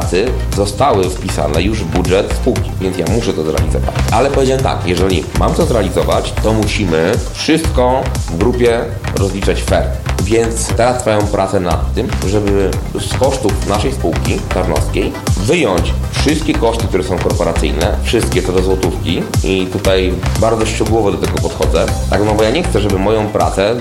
pracy zostały wpisane już w budżet spółki, więc ja muszę to zrealizować. Ale powiedziałem tak, jeżeli mam to zrealizować, to musimy wszystko w grupie rozliczać fair. Więc teraz trwają prace nad tym, żeby z kosztów naszej spółki tarnowskiej wyjąć wszystkie koszty, które są korporacyjne, wszystkie co do złotówki i tutaj bardzo szczegółowo do tego podchodzę, tak, no bo ja nie chcę, żeby moją pracę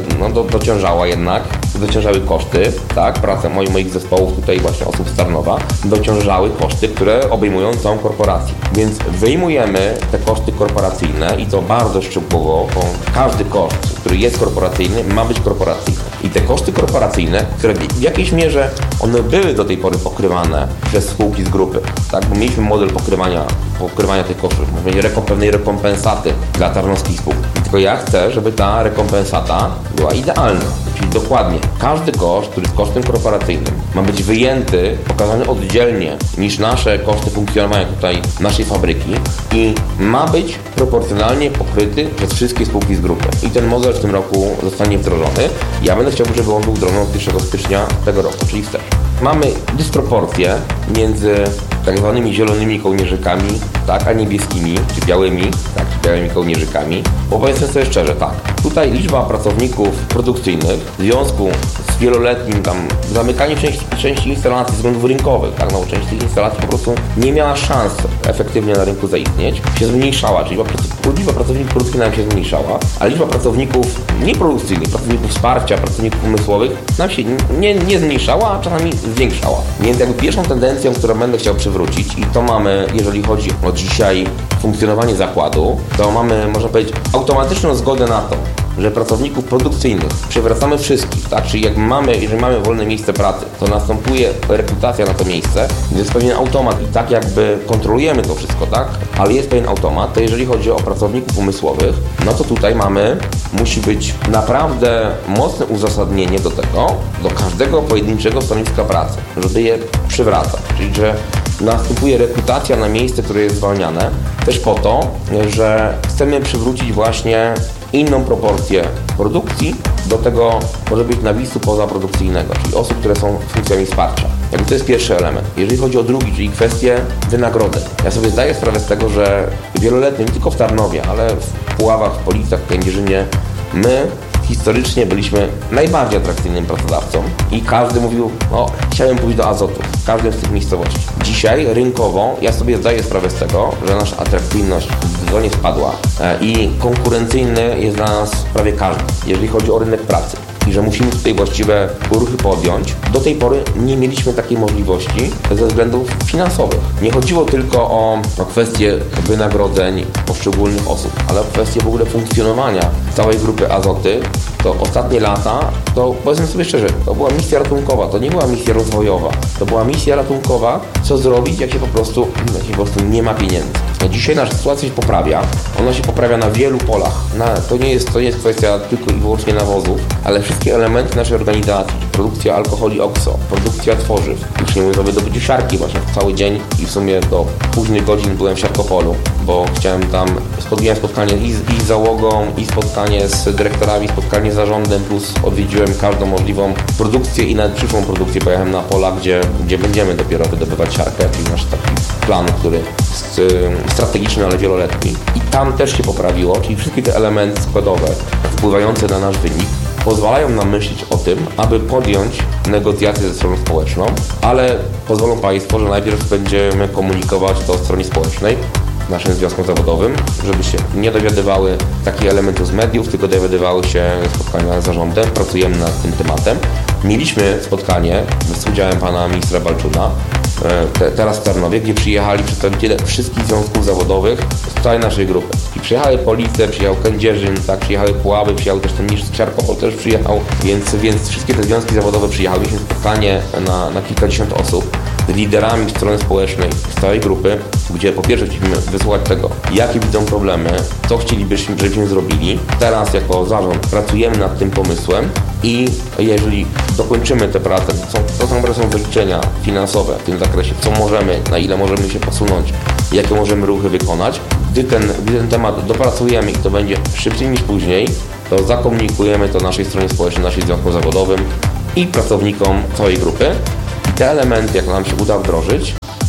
dociążały koszty, tak, pracę moich zespołów tutaj właśnie osób z Tarnowa, dociążały koszty, które obejmują całą korporację. Więc wyjmujemy te koszty korporacyjne i to bardzo szczegółowo, bo każdy koszt, który jest korporacyjny, ma być korporacyjny. I te koszty korporacyjne, które w jakiejś mierze one były do tej pory pokrywane przez spółki z grupy, tak, bo mieliśmy model pokrywania tych kosztów, pewnej rekompensaty dla tarnowskich spółek. Tylko ja chcę, żeby ta rekompensata była idealna. Czyli dokładnie każdy koszt, który jest kosztem korporacyjnym, ma być wyjęty, pokazany oddzielnie niż nasze koszty funkcjonowania tutaj naszej fabryki i ma być proporcjonalnie pokryty przez wszystkie spółki z grupy. I ten model w tym roku zostanie wdrożony. Ja będę chciał, żeby on był wdrożony od 1 stycznia tego roku, czyli wstecz. Mamy dysproporcję między tak zwanymi zielonymi kołnierzykami, tak, a niebieskimi, czy białymi kołnierzykami. Bo powiedzmy sobie szczerze, tak, tutaj liczba pracowników produkcyjnych w związku z wieloletnim zamykaniem części instalacji ze względów rynkowych, tak, no, część tych instalacji po prostu nie miała szans efektywnie na rynku zaistnieć, się zmniejszała, czyli liczba pracowników produkcyjnych nam się zmniejszała, a liczba pracowników nieprodukcyjnych, pracowników wsparcia, pracowników umysłowych nam się nie zmniejszała, a czasami zwiększała. Więc jakby pierwszą tendencją, którą będę chciał przywrócić i to mamy, jeżeli chodzi o dzisiaj funkcjonowanie zakładu, to mamy, można powiedzieć, automatyczną zgodę na to, że pracowników produkcyjnych przywracamy wszystkich, tak? Czyli jeżeli mamy wolne miejsce pracy, to następuje rekrutacja na to miejsce, jest pewien automat i tak jakby kontrolujemy to wszystko, tak? Ale jest pewien automat, to jeżeli chodzi o pracowników umysłowych, no to tutaj musi być naprawdę mocne uzasadnienie do każdego pojedynczego stanowiska pracy, żeby je przywracać, czyli że następuje rekrutacja na miejsce, które jest zwalniane, też po to, że chcemy przywrócić właśnie inną proporcję produkcji do tego może być nawisu pozaprodukcyjnego, czyli osób, które są funkcjami wsparcia. Jakby to jest pierwszy element. Jeżeli chodzi o drugi, czyli kwestię wynagrodzeń. Ja sobie zdaję sprawę z tego, że wieloletnie, nie tylko w Tarnowie, ale w Puławach, w Policach, w Kędzierzynie, my historycznie byliśmy najbardziej atrakcyjnym pracodawcą i każdy mówił, chciałem pójść do Azotu, w każdym z tych miejscowości. Dzisiaj rynkowo ja sobie zdaję sprawę z tego, że nasza atrakcyjność zdecydowanie spadła i konkurencyjny jest dla nas prawie każdy, jeżeli chodzi o rynek pracy. I że musimy tutaj właściwe ruchy podjąć. Do tej pory nie mieliśmy takiej możliwości ze względów finansowych. Nie chodziło tylko o kwestię wynagrodzeń poszczególnych osób, ale o kwestię w ogóle funkcjonowania całej grupy Azoty. To ostatnie lata, to powiedzmy sobie szczerze, to była misja ratunkowa, to nie była misja rozwojowa. To była misja ratunkowa, co zrobić, jak się po prostu nie ma pieniędzy. Dzisiaj nasza sytuacja się poprawia. Ona się poprawia na wielu polach. To nie jest kwestia tylko i wyłącznie nawozów, ale wszystkie elementy naszej organizacji, produkcja alkoholi OXO, produkcja tworzyw, już nie mówię o wydobyciu siarki, właśnie cały dzień i w sumie do późnych godzin byłem w siarkopolu, bo chciałem miałem spotkanie i z załogą, i spotkanie z dyrektorami, spotkanie z zarządem, plus odwiedziłem każdą możliwą produkcję i nawet przyszłą produkcję pojechałem na pola, gdzie będziemy dopiero wydobywać siarkę, czyli nasz taki plan, który jest strategiczny, ale wieloletni. I tam też się poprawiło, czyli wszystkie te elementy składowe wpływające na nasz wynik pozwalają nam myśleć o tym, aby podjąć negocjacje ze stroną społeczną, ale pozwolą Państwo, że najpierw będziemy komunikować to stronie społecznej, naszym związkom zawodowym, żeby się nie dowiadywały takich elementów z mediów, tylko dowiadywały się spotkania z zarządem. Pracujemy nad tym tematem. Mieliśmy spotkanie z udziałem pana ministra Balczuna, teraz w Tarnowie, gdzie przyjechali przedstawiciele wszystkich związków zawodowych z całej naszej grupy. I przyjechały Police, przyjechał Kędzierzyn, tak, przyjechały Puławy, przyjechał też ten minister Siarkopol też przyjechał, więc wszystkie te związki zawodowe przyjechały. Mieliśmy spotkanie na kilkadziesiąt osób z liderami strony społecznej z całej grupy, gdzie po pierwsze chcieliśmy wysłuchać tego, jakie widzą problemy, co chcielibyśmy, żebyśmy zrobili. Teraz jako zarząd pracujemy nad tym pomysłem i jeżeli dokończymy te prace, to są wyliczenia finansowe w tym zakresie, co możemy, na ile możemy się posunąć, jakie możemy ruchy wykonać. Gdy ten temat dopracujemy i to będzie szybciej niż później, to zakomunikujemy to naszej stronie społecznej, naszym związkom zawodowym i pracownikom całej grupy. I te elementy, jak nam się uda wdrożyć,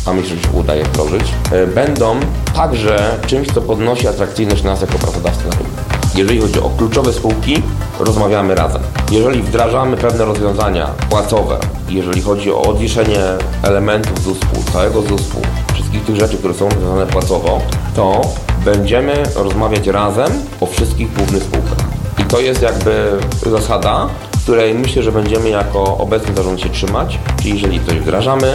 a myślę, że się udaje wdrożyć, będą także czymś, co podnosi atrakcyjność nas jako pracodawcy na rynku. Jeżeli chodzi o kluczowe spółki, rozmawiamy razem. Jeżeli wdrażamy pewne rozwiązania płacowe, jeżeli chodzi o odwieszenie elementów ZUS-u, całego ZUS-u, wszystkich tych rzeczy, które są związane płacowo, to będziemy rozmawiać razem o wszystkich głównych spółkach. I to jest jakby zasada, której myślę, że będziemy jako obecny zarząd się trzymać. Czyli jeżeli coś wdrażamy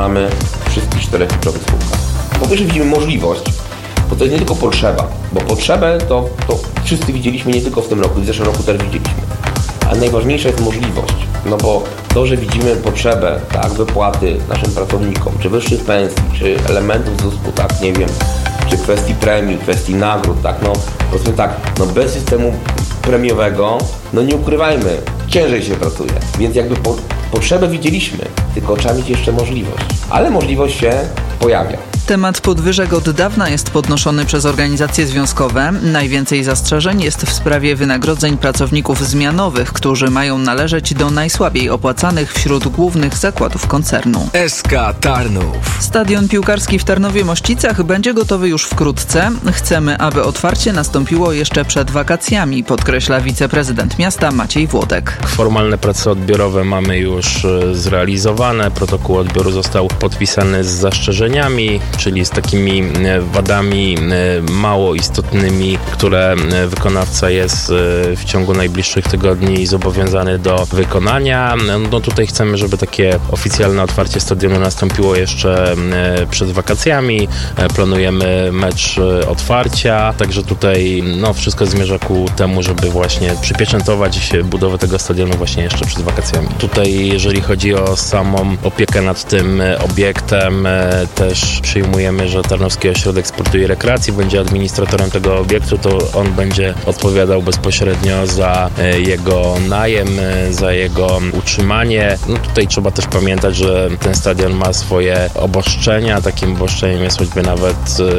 w wszystkich 4 kluczowych spółkach. Po pierwsze widzimy możliwość, bo to jest nie tylko potrzeba, bo potrzebę to wszyscy widzieliśmy nie tylko w tym roku, w zeszłym roku też widzieliśmy. Ale najważniejsza jest możliwość, no bo to, że widzimy potrzebę, tak, wypłaty naszym pracownikom, czy wyższych pensji, czy elementów ZUS-u, tak, nie wiem, czy kwestii premii, kwestii nagród, tak, no powiedzmy tak, no bez systemu premiowego, no nie ukrywajmy, ciężej się pracuje, więc jakby potrzebę widzieliśmy, tylko trzeba mieć jeszcze możliwość, ale możliwość się pojawia. Temat podwyżek od dawna jest podnoszony przez organizacje związkowe. Najwięcej zastrzeżeń jest w sprawie wynagrodzeń pracowników zmianowych, którzy mają należeć do najsłabiej opłacanych wśród głównych zakładów koncernu. SK Tarnów. Stadion piłkarski w Tarnowie-Mościcach będzie gotowy już wkrótce. Chcemy, aby otwarcie nastąpiło jeszcze przed wakacjami, podkreśla wiceprezydent miasta Maciej Włodek. Formalne prace odbiorowe mamy już zrealizowane. Protokół odbioru został podpisany z zastrzeżeniami, czyli z takimi wadami mało istotnymi, które wykonawca jest w ciągu najbliższych tygodni zobowiązany do wykonania. No tutaj chcemy, żeby takie oficjalne otwarcie stadionu nastąpiło jeszcze przed wakacjami. Planujemy mecz otwarcia, także tutaj wszystko zmierza ku temu, żeby właśnie przypieczętować budowę tego stadionu właśnie jeszcze przed wakacjami. Tutaj jeżeli chodzi o samą opiekę nad tym obiektem, też przyjmujemy, że Tarnowski Ośrodek Sportu i Rekreacji będzie administratorem tego obiektu, to on będzie odpowiadał bezpośrednio za jego najem, za jego utrzymanie. No tutaj trzeba też pamiętać, że ten stadion ma swoje obostrzenia. Takim obosтрzeniem jest choćby nawet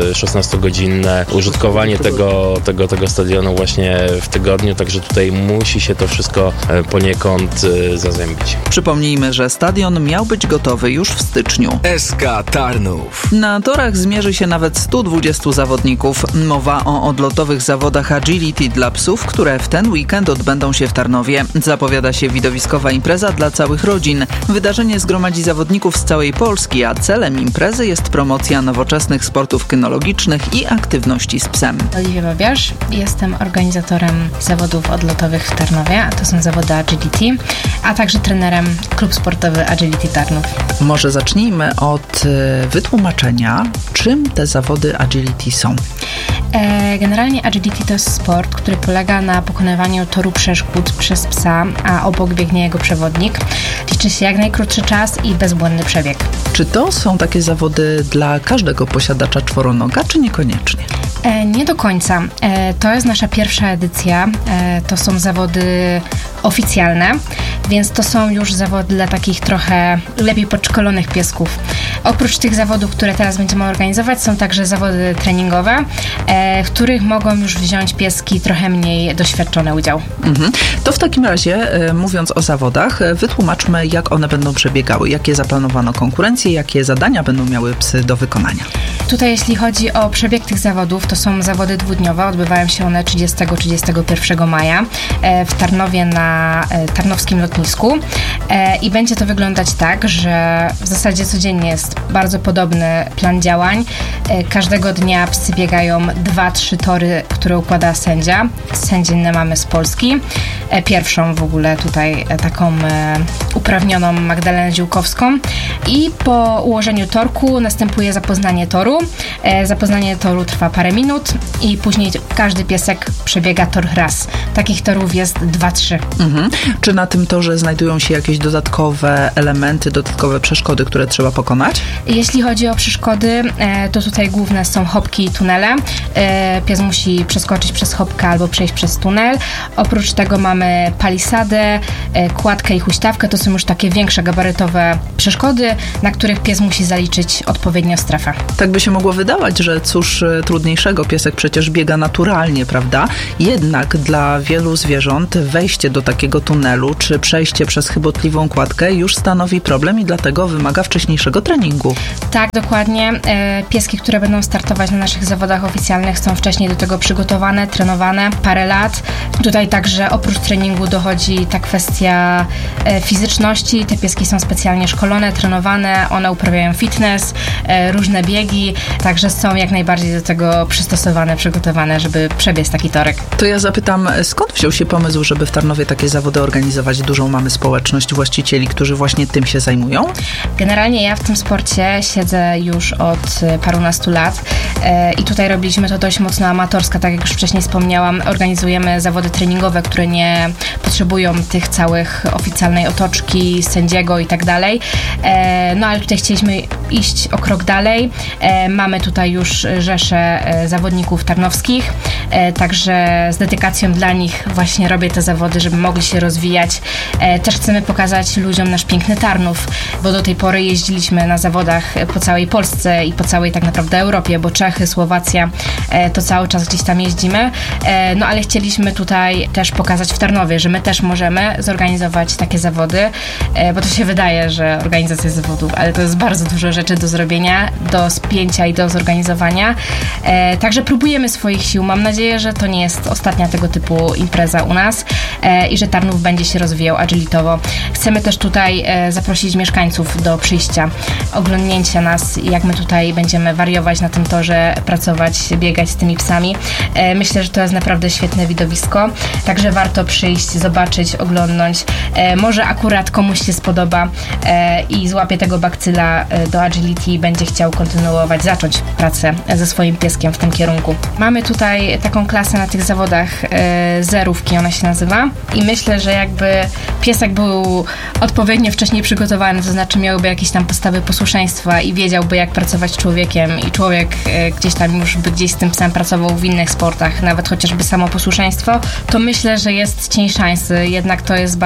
16-godzinne użytkowanie tego stadionu właśnie w tygodniu, także tutaj musi się to wszystko poniekąd zazębić. Przypomnijmy, że stadion miał być gotowy już w styczniu. SK Tarnów. Na torach zmierzy się nawet 120 zawodników. Mowa o odlotowych zawodach agility dla psów, które w ten weekend odbędą się w Tarnowie. Zapowiada się widowiskowa impreza dla całych rodzin. Wydarzenie zgromadzi zawodników z całej Polski, a celem imprezy jest promocja nowoczesnych sportów kynologicznych i aktywności z psem. Oliwia Babiarz, jestem organizatorem zawodów odlotowych w Tarnowie, a to są zawody agility, a także trenerem Klub Sportowy Agility Tarnów. Może zacznijmy od wytłumaczenia, czym te zawody agility są. Generalnie agility to jest sport, który polega na pokonywaniu toru przeszkód przez psa, a obok biegnie jego przewodnik. Liczy się jak najkrótszy czas i bezbłędny przebieg. Czy to są takie zawody dla każdego posiadacza czworonoga, czy niekoniecznie? Nie do końca. To jest nasza pierwsza edycja. To są zawody oficjalne, więc to są już zawody dla takich trochę lepiej podszkolonych piesków. Oprócz tych zawodów, które teraz będziemy organizować, są także zawody treningowe, w których mogą już wziąć pieski trochę mniej doświadczone udział. To w takim razie, mówiąc o zawodach, wytłumaczmy, jak one będą przebiegały, jakie zaplanowano konkurencje, jakie zadania będą miały psy do wykonania. Tutaj jeśli chodzi o przebieg tych zawodów, to są zawody dwudniowe, odbywają się one 30-31 maja w Tarnowie na tarnowskim lotnisku i będzie to wyglądać tak, że w zasadzie codziennie jest bardzo podobny plan działań. Każdego dnia psy biegają 2-3 tory, które układa sędzia. Sędzinnę mamy z Polski. Pierwszą w ogóle tutaj taką uprawnioną Magdalenę Ziółkowską i po ułożeniu torku następuje zapoznanie toru. Zapoznanie toru trwa parę minut i później każdy piesek przebiega tor raz. Takich torów jest 2-3. Czy na tym torze znajdują się jakieś dodatkowe elementy, dodatkowe przeszkody, które trzeba pokonać? Jeśli chodzi o przeszkody, to tutaj główne są chopki i tunele. Pies musi przeskoczyć przez chopkę albo przejść przez tunel. Oprócz tego mamy palisadę, kładkę i huśtawkę. To są już takie większe gabarytowe przeszkody, na których pies musi zaliczyć odpowiednio strefę. Tak by się mogło wydawać, wydawać, że cóż trudniejszego, piesek przecież biega naturalnie, prawda? Jednak dla wielu zwierząt wejście do takiego tunelu, czy przejście przez chybotliwą kładkę już stanowi problem i dlatego wymaga wcześniejszego treningu. Tak, dokładnie. Pieski, które będą startować na naszych zawodach oficjalnych, są wcześniej do tego przygotowane, trenowane parę lat. Tutaj także oprócz treningu dochodzi ta kwestia fizyczności. Te pieski są specjalnie szkolone, trenowane, one uprawiają fitness, różne biegi, także są jak najbardziej do tego przystosowane, przygotowane, żeby przebiec taki torek. To ja zapytam, skąd wziął się pomysł, żeby w Tarnowie takie zawody organizować? Dużą mamy społeczność właścicieli, którzy właśnie tym się zajmują? Generalnie ja w tym sporcie siedzę już od parunastu lat i tutaj robiliśmy to dość mocno amatorsko, tak jak już wcześniej wspomniałam, organizujemy zawody treningowe, które nie potrzebują tych całych oficjalnej otoczki, sędziego i tak dalej. No ale tutaj chcieliśmy iść o krok dalej. Mamy tutaj już rzeszę zawodników tarnowskich, także z dedykacją dla nich właśnie robię te zawody, żeby mogli się rozwijać. Też chcemy pokazać ludziom nasz piękny Tarnów, bo do tej pory jeździliśmy na zawodach po całej Polsce i po całej tak naprawdę Europie, bo Czechy, Słowacja, to cały czas gdzieś tam jeździmy. No ale chcieliśmy tutaj też pokazać w Tarnowie, że my też możemy zorganizować takie zawody, bo to się wydaje, że organizacja zawodów, ale to jest bardzo dużo rzeczy do zrobienia, do spięcia i do zorganizowania. Także próbujemy swoich sił. Mam nadzieję, że to nie jest ostatnia tego typu impreza u nas i że Tarnów będzie się rozwijał agilitowo. Chcemy też tutaj zaprosić mieszkańców do przyjścia, oglądnięcia nas, jak my tutaj będziemy wariować na tym torze, pracować, biegać z tymi psami. Myślę, że to jest naprawdę świetne widowisko, także warto przyjść, zobaczyć, oglądnąć. Może akurat komuś się spodoba i złapie tego bakcyla do agility i będzie chciał kontynuować, zacząć pracę ze swoim pieskiem w tym kierunku. Mamy tutaj taką klasę na tych zawodach, zerówki ona się nazywa i myślę, że jakby piesek był odpowiednio wcześniej przygotowany, to znaczy miałby jakieś tam podstawy posłuszeństwa i wiedziałby, jak pracować z człowiekiem i człowiek gdzieś tam już by gdzieś z tym psem pracował w innych sportach, nawet chociażby samo posłuszeństwo, to myślę, że jest cień szansy, jednak to jest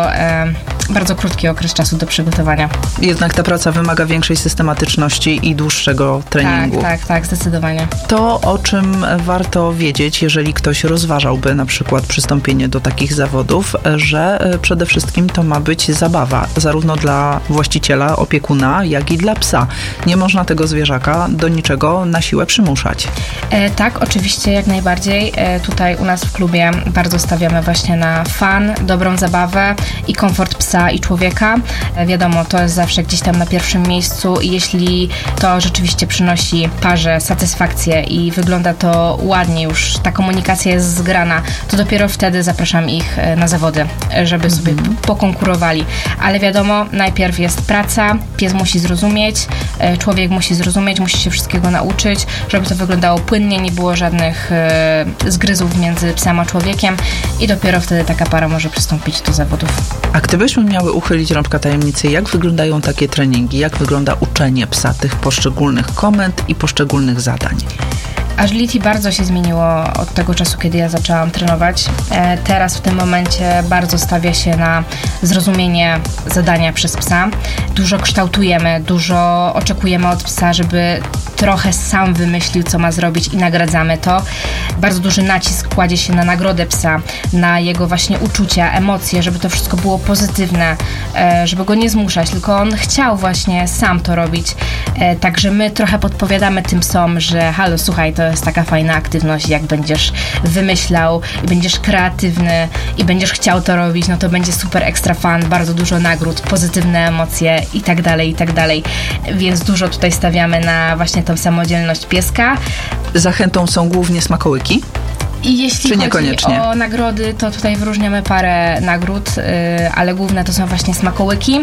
bardzo krótki okres czasu do przygotowania. Jednak ta praca wymaga większej systematyczności i dłuższego treningu. Tak, zdecydowanie. To, o czym warto wiedzieć, jeżeli ktoś rozważałby na przykład przystąpienie do takich zawodów, że przede wszystkim to ma być zabawa, zarówno dla właściciela, opiekuna, jak i dla psa. Nie można tego zwierzaka do niczego na siłę przymuszać. Tak, oczywiście, jak najbardziej. Tutaj u nas w klubie bardzo stawiamy właśnie na fan, dobrą zabawę i komfort psa i człowieka. Wiadomo, to jest zawsze gdzieś tam na pierwszym miejscu i jeśli to rzeczywiście przynosi parze satysfakcję i wygląda to ładnie, już ta komunikacja jest zgrana, to dopiero wtedy zapraszam ich na zawody, żeby sobie pokonkurowali. Ale wiadomo, najpierw jest praca, pies musi zrozumieć, człowiek musi zrozumieć, musi się wszystkiego nauczyć, żeby to wyglądało płynnie, nie było żadnych zgryzów między psem a człowiekiem i dopiero wtedy taka para może przystąpić do zawodów. A gdybyśmy miały uchylić rąbka tajemnicy, jak wyglądają takie treningi, jak wygląda uczenie psa tych poszczególnych komend i poszczególnych zadań? Agility bardzo się zmieniło od tego czasu, kiedy ja zaczęłam trenować. Teraz w tym momencie bardzo stawia się na zrozumienie zadania przez psa. Dużo kształtujemy, dużo oczekujemy od psa, żeby trochę sam wymyślił, co ma zrobić i nagradzamy to. Bardzo duży nacisk kładzie się na nagrodę psa, na jego właśnie uczucia, emocje, żeby to wszystko było pozytywne, żeby go nie zmuszać, tylko on chciał właśnie sam to robić. Także my trochę podpowiadamy tym psom, że halo, słuchaj, to jest taka fajna aktywność, jak będziesz wymyślał i będziesz kreatywny i będziesz chciał to robić, no to będzie super ekstra fun, bardzo dużo nagród, pozytywne emocje i tak dalej, więc dużo tutaj stawiamy na właśnie tą samodzielność pieska. Zachętą są głównie smakołyki? I jeśli czy niekoniecznie? Chodzi o nagrody, to tutaj wyróżniamy parę nagród, ale główne to są właśnie smakołyki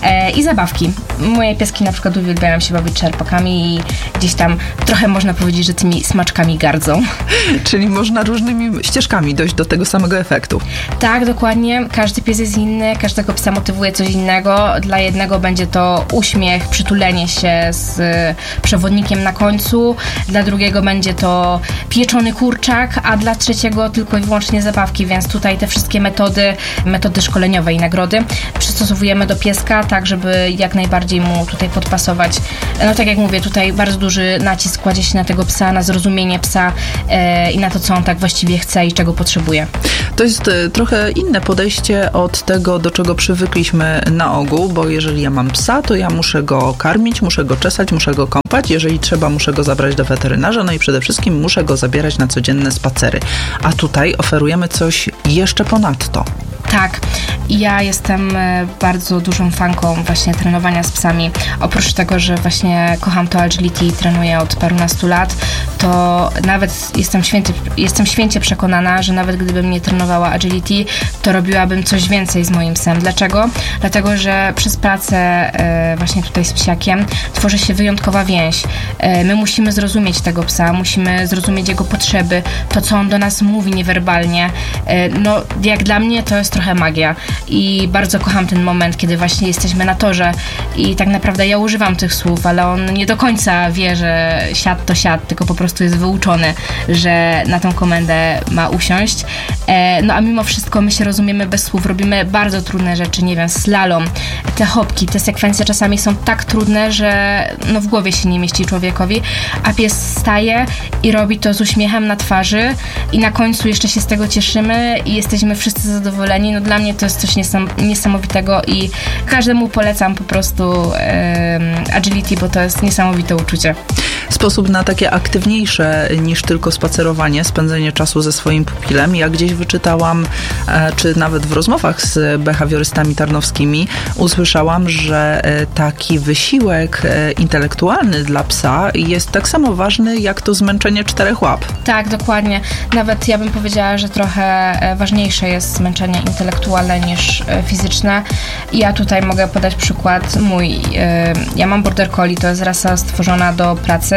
i zabawki. Moje pieski na przykład uwielbiają się bawić czerpakami i gdzieś tam trochę można powiedzieć, że tymi smaczkami gardzą. Czyli można różnymi ścieżkami dojść do tego samego efektu. Tak, dokładnie. Każdy pies jest inny, każdego psa motywuje coś innego. Dla jednego będzie to uśmiech, przytulenie się z przewodnikiem na końcu, dla drugiego będzie to pieczony kurczak, a dla dla trzeciego tylko i wyłącznie zabawki, więc tutaj te wszystkie metody szkoleniowe i nagrody przystosowujemy do pieska, tak żeby jak najbardziej mu tutaj podpasować. No tak jak mówię, tutaj bardzo duży nacisk kładzie się na tego psa, na zrozumienie psa i na to, co on tak właściwie chce i czego potrzebuje. To jest trochę inne podejście od tego, do czego przywykliśmy na ogół, bo jeżeli ja mam psa, to ja muszę go karmić, muszę go czesać, muszę go kąpać, jeżeli trzeba, muszę go zabrać do weterynarza, no i przede wszystkim muszę go zabierać na codzienne spacery. A tutaj oferujemy coś jeszcze ponadto. Tak, ja jestem bardzo dużą fanką właśnie trenowania z psami. Oprócz tego, że właśnie kocham to agility i trenuję od parunastu lat, to nawet jestem święcie przekonana, że nawet gdybym nie trenowała agility, to robiłabym coś więcej z moim psem. Dlaczego? Dlatego, że przez pracę właśnie tutaj z psiakiem tworzy się wyjątkowa więź. My musimy zrozumieć tego psa, musimy zrozumieć jego potrzeby, to co on do nas mówi niewerbalnie. No, jak dla mnie to jest trochę magia i bardzo kocham ten moment, kiedy właśnie jesteśmy na torze i tak naprawdę ja używam tych słów, ale on nie do końca wie, że siad to siad, tylko po prostu jest wyuczony, że na tą komendę ma usiąść. No a mimo wszystko my się rozumiemy bez słów, robimy bardzo trudne rzeczy, nie wiem, slalom, te hopki, te sekwencje czasami są tak trudne, że no w głowie się nie mieści człowiekowi, a pies staje i robi to z uśmiechem na twarzy i na końcu jeszcze się z tego cieszymy i jesteśmy wszyscy zadowoleni. No dla mnie to jest coś niesamowitego i każdemu polecam po prostu agility, bo to jest niesamowite uczucie. Sposób na takie aktywniejsze niż tylko spacerowanie, spędzenie czasu ze swoim pupilem. Ja gdzieś wyczytałam, czy nawet w rozmowach z behawiorystami tarnowskimi usłyszałam, że taki wysiłek intelektualny dla psa jest tak samo ważny jak to zmęczenie 4 łap. Tak, dokładnie. Nawet ja bym powiedziała, że trochę ważniejsze jest zmęczenie intelektualne niż fizyczne. Ja tutaj mogę podać przykład mój. Ja mam border collie, to jest rasa stworzona do pracy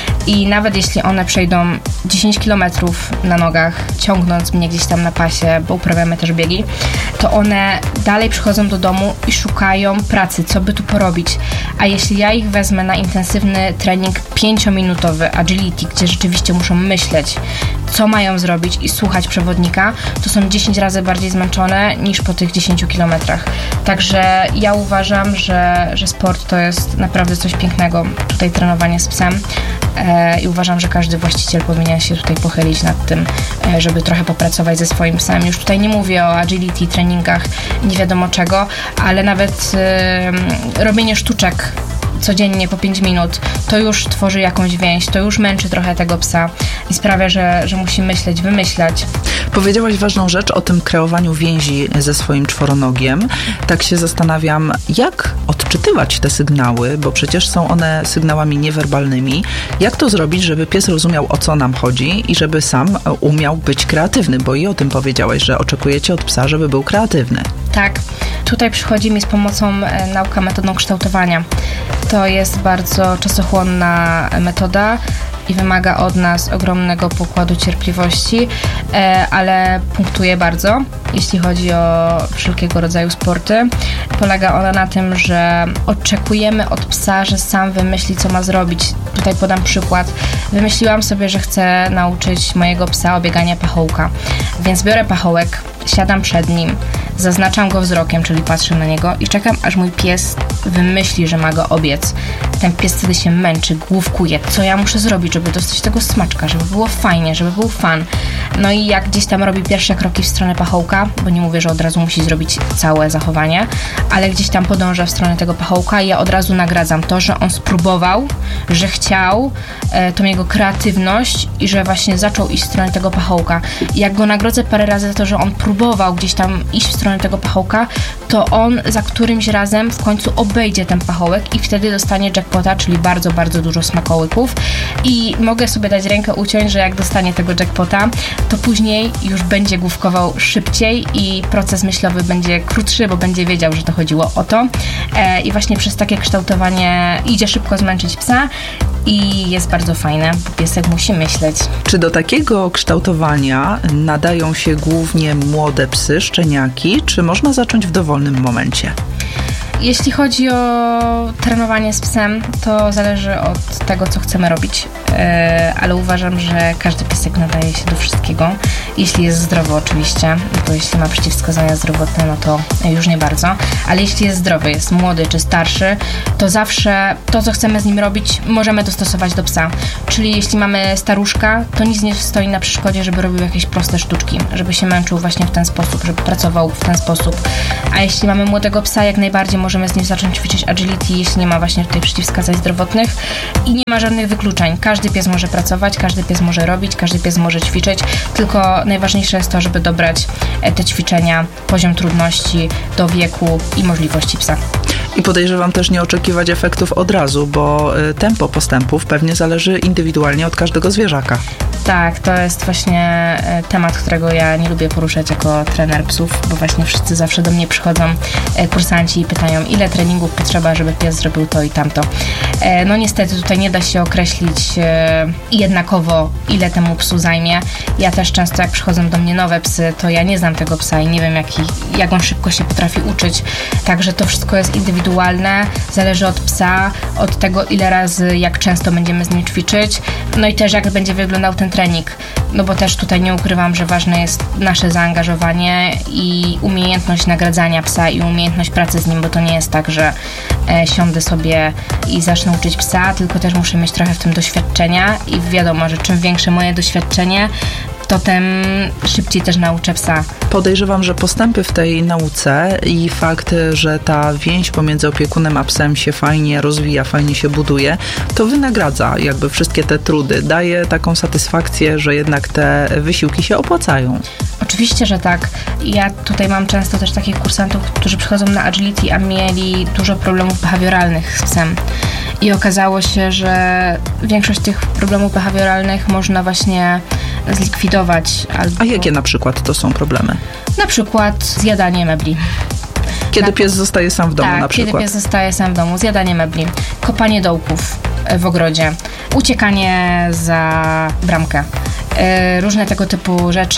i nawet jeśli one przejdą 10 km na nogach, ciągnąc mnie gdzieś tam na pasie, bo uprawiamy też biegi, to one dalej przychodzą do domu i szukają pracy, co by tu porobić. A jeśli ja ich wezmę na intensywny trening 5-minutowy agility, gdzie rzeczywiście muszą myśleć, co mają zrobić i słuchać przewodnika, to są 10 razy bardziej zmęczone niż po tych 10 kilometrach. Także ja uważam, że sport to jest naprawdę coś pięknego, tutaj trenowanie z psem i uważam, że każdy właściciel powinien się tutaj pochylić nad tym, żeby trochę popracować ze swoim psem. Już tutaj nie mówię o agility, treningach, nie wiadomo czego, ale nawet robienie sztuczek codziennie po 5 minut, to już tworzy jakąś więź, to już męczy trochę tego psa i sprawia, że musi myśleć, wymyślać. Powiedziałaś ważną rzecz o tym kreowaniu więzi ze swoim czworonogiem. Tak się zastanawiam, jak odczytywać te sygnały, bo przecież są one sygnałami niewerbalnymi. Jak to zrobić, żeby pies rozumiał, o co nam chodzi i żeby sam umiał być kreatywny, bo i o tym powiedziałaś, że oczekujecie od psa, żeby był kreatywny. Tak. Tutaj przychodzi mi z pomocą nauka metodą kształtowania. To jest bardzo czasochłonna metoda i wymaga od nas ogromnego pokładu cierpliwości, ale punktuje bardzo, jeśli chodzi o wszelkiego rodzaju sporty. Polega ona na tym, że oczekujemy od psa, że sam wymyśli, co ma zrobić. Tutaj podam przykład. Wymyśliłam sobie, że chcę nauczyć mojego psa obiegania pachołka, więc biorę pachołek, siadam przed nim, zaznaczam go wzrokiem, czyli patrzę na niego i czekam, aż mój pies wymyśli, że ma go obiec. Ten pies wtedy się męczy, główkuje, co ja muszę zrobić, żeby dostać tego smaczka, żeby było fajnie, żeby był fan. No i jak gdzieś tam robi pierwsze kroki w stronę pachołka, bo nie mówię, że od razu musi zrobić całe zachowanie, ale gdzieś tam podąża w stronę tego pachołka i ja od razu nagradzam to, że on spróbował, że chciał, tą jego kreatywność i że właśnie zaczął iść w stronę tego pachołka. I jak go nagrodzę parę razy za to, że on próbował gdzieś tam iść w stronę tego pachołka, to on za którymś razem w końcu obejdzie ten pachołek i wtedy dostanie jackpota, czyli bardzo, bardzo dużo smakołyków i mogę sobie dać rękę uciąć, że jak dostanie tego jackpota, to później już będzie główkował szybciej i proces myślowy będzie krótszy, bo będzie wiedział, że to chodziło o to i właśnie przez takie kształtowanie idzie szybko zmęczyć psa i jest bardzo fajne, bo piesek musi myśleć. Czy do takiego kształtowania nadają się głównie młode psy, szczeniaki, czy można zacząć w dowolnym momencie? Jeśli chodzi o trenowanie z psem, to zależy od tego, co chcemy robić, ale uważam, że każdy piesek nadaje się do wszystkiego, jeśli jest zdrowy oczywiście, bo jeśli ma przeciwwskazania zdrowotne, no to już nie bardzo, ale jeśli jest zdrowy, jest młody czy starszy, to zawsze to, co chcemy z nim robić, możemy dostosować do psa. Czyli jeśli mamy staruszka, to nic nie stoi na przeszkodzie, żeby robił jakieś proste sztuczki, żeby się męczył właśnie w ten sposób, żeby pracował w ten sposób. A jeśli mamy młodego psa, jak najbardziej możemy z nim zacząć ćwiczyć agility, jeśli nie ma właśnie tutaj przeciwwskazań zdrowotnych i nie ma żadnych wykluczeń. Każdy pies może pracować, każdy pies może robić, każdy pies może ćwiczyć, tylko najważniejsze jest to, żeby dobrać te ćwiczenia, poziom trudności do wieku i możliwości psa. I podejrzewam też nie oczekiwać efektów od razu, bo tempo postępów pewnie zależy indywidualnie od każdego zwierzaka. Tak, to jest właśnie temat, którego ja nie lubię poruszać jako trener psów, bo właśnie wszyscy zawsze do mnie przychodzą kursanci i pytają, ile treningów potrzeba, żeby pies zrobił to i tamto. No niestety tutaj nie da się określić jednakowo, ile temu psu zajmie. Ja też często, jak przychodzą do mnie nowe psy, to ja nie znam tego psa i nie wiem, jak on szybko się potrafi uczyć. Także to wszystko jest indywidualne, zależy od psa, od tego, ile razy, jak często będziemy z nim ćwiczyć, no i też jak będzie wyglądał ten trening, no bo też tutaj nie ukrywam, że ważne jest nasze zaangażowanie i umiejętność nagradzania psa i umiejętność pracy z nim, bo to nie jest tak, że siądę sobie i zacznę uczyć psa, tylko też muszę mieć trochę w tym doświadczenia i wiadomo, że czym większe moje doświadczenie, to tym szybciej też nauczę psa. Podejrzewam, że postępy w tej nauce i fakt, że ta więź pomiędzy opiekunem a psem się fajnie rozwija, fajnie się buduje, to wynagradza jakby wszystkie te trudy. Daje taką satysfakcję, że jednak te wysiłki się opłacają. Oczywiście, że tak. Ja tutaj mam często też takich kursantów, którzy przychodzą na agility, a mieli dużo problemów behawioralnych z psem. I okazało się, że większość tych problemów behawioralnych można właśnie zlikwidować. A jakie na przykład to są problemy? Na przykład zjadanie mebli. Kiedy pies zostaje sam w domu na przykład? Kiedy pies zostaje sam w domu, zjadanie mebli, kopanie dołków w ogrodzie, uciekanie za bramkę. Różne tego typu rzeczy,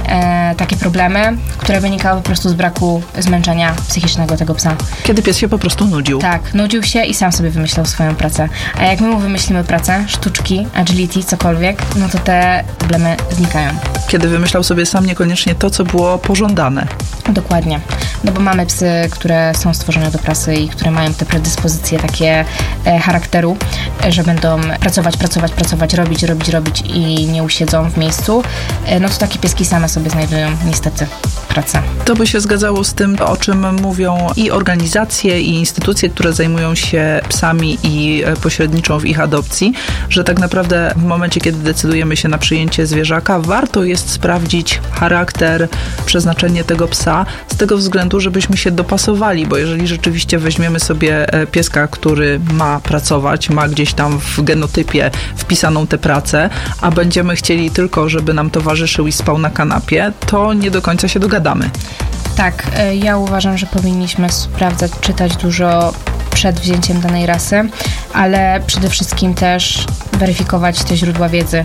takie problemy, które wynikały po prostu z braku zmęczenia psychicznego tego psa. Kiedy pies się po prostu nudził. Tak, nudził się i sam sobie wymyślał swoją pracę. A jak my mu wymyślimy pracę, sztuczki, agility, cokolwiek, no to te problemy znikają. Kiedy wymyślał sobie sam niekoniecznie to, co było pożądane. Dokładnie. No bo mamy psy, które są stworzone do pracy i które mają te predyspozycje takie charakteru, że będą pracować, robić i nie usiedzą w miejscu. No to takie pieski same sobie znajdują niestety pracę. To by się zgadzało z tym, o czym mówią i organizacje, i instytucje, które zajmują się psami i pośredniczą w ich adopcji, że tak naprawdę w momencie, kiedy decydujemy się na przyjęcie zwierzaka, warto jest sprawdzić charakter, przeznaczenie tego psa, z tego względu, żebyśmy się dopasowali, bo jeżeli rzeczywiście weźmiemy sobie pieska, który ma pracować, ma gdzieś tam w genotypie wpisaną tę pracę, a będziemy chcieli tylko, żeby nam towarzyszył i spał na kanapie, to nie do końca się dogadamy. Tak, ja uważam, że powinniśmy sprawdzać, czytać dużo przed wzięciem danej rasy, ale przede wszystkim też weryfikować te źródła wiedzy,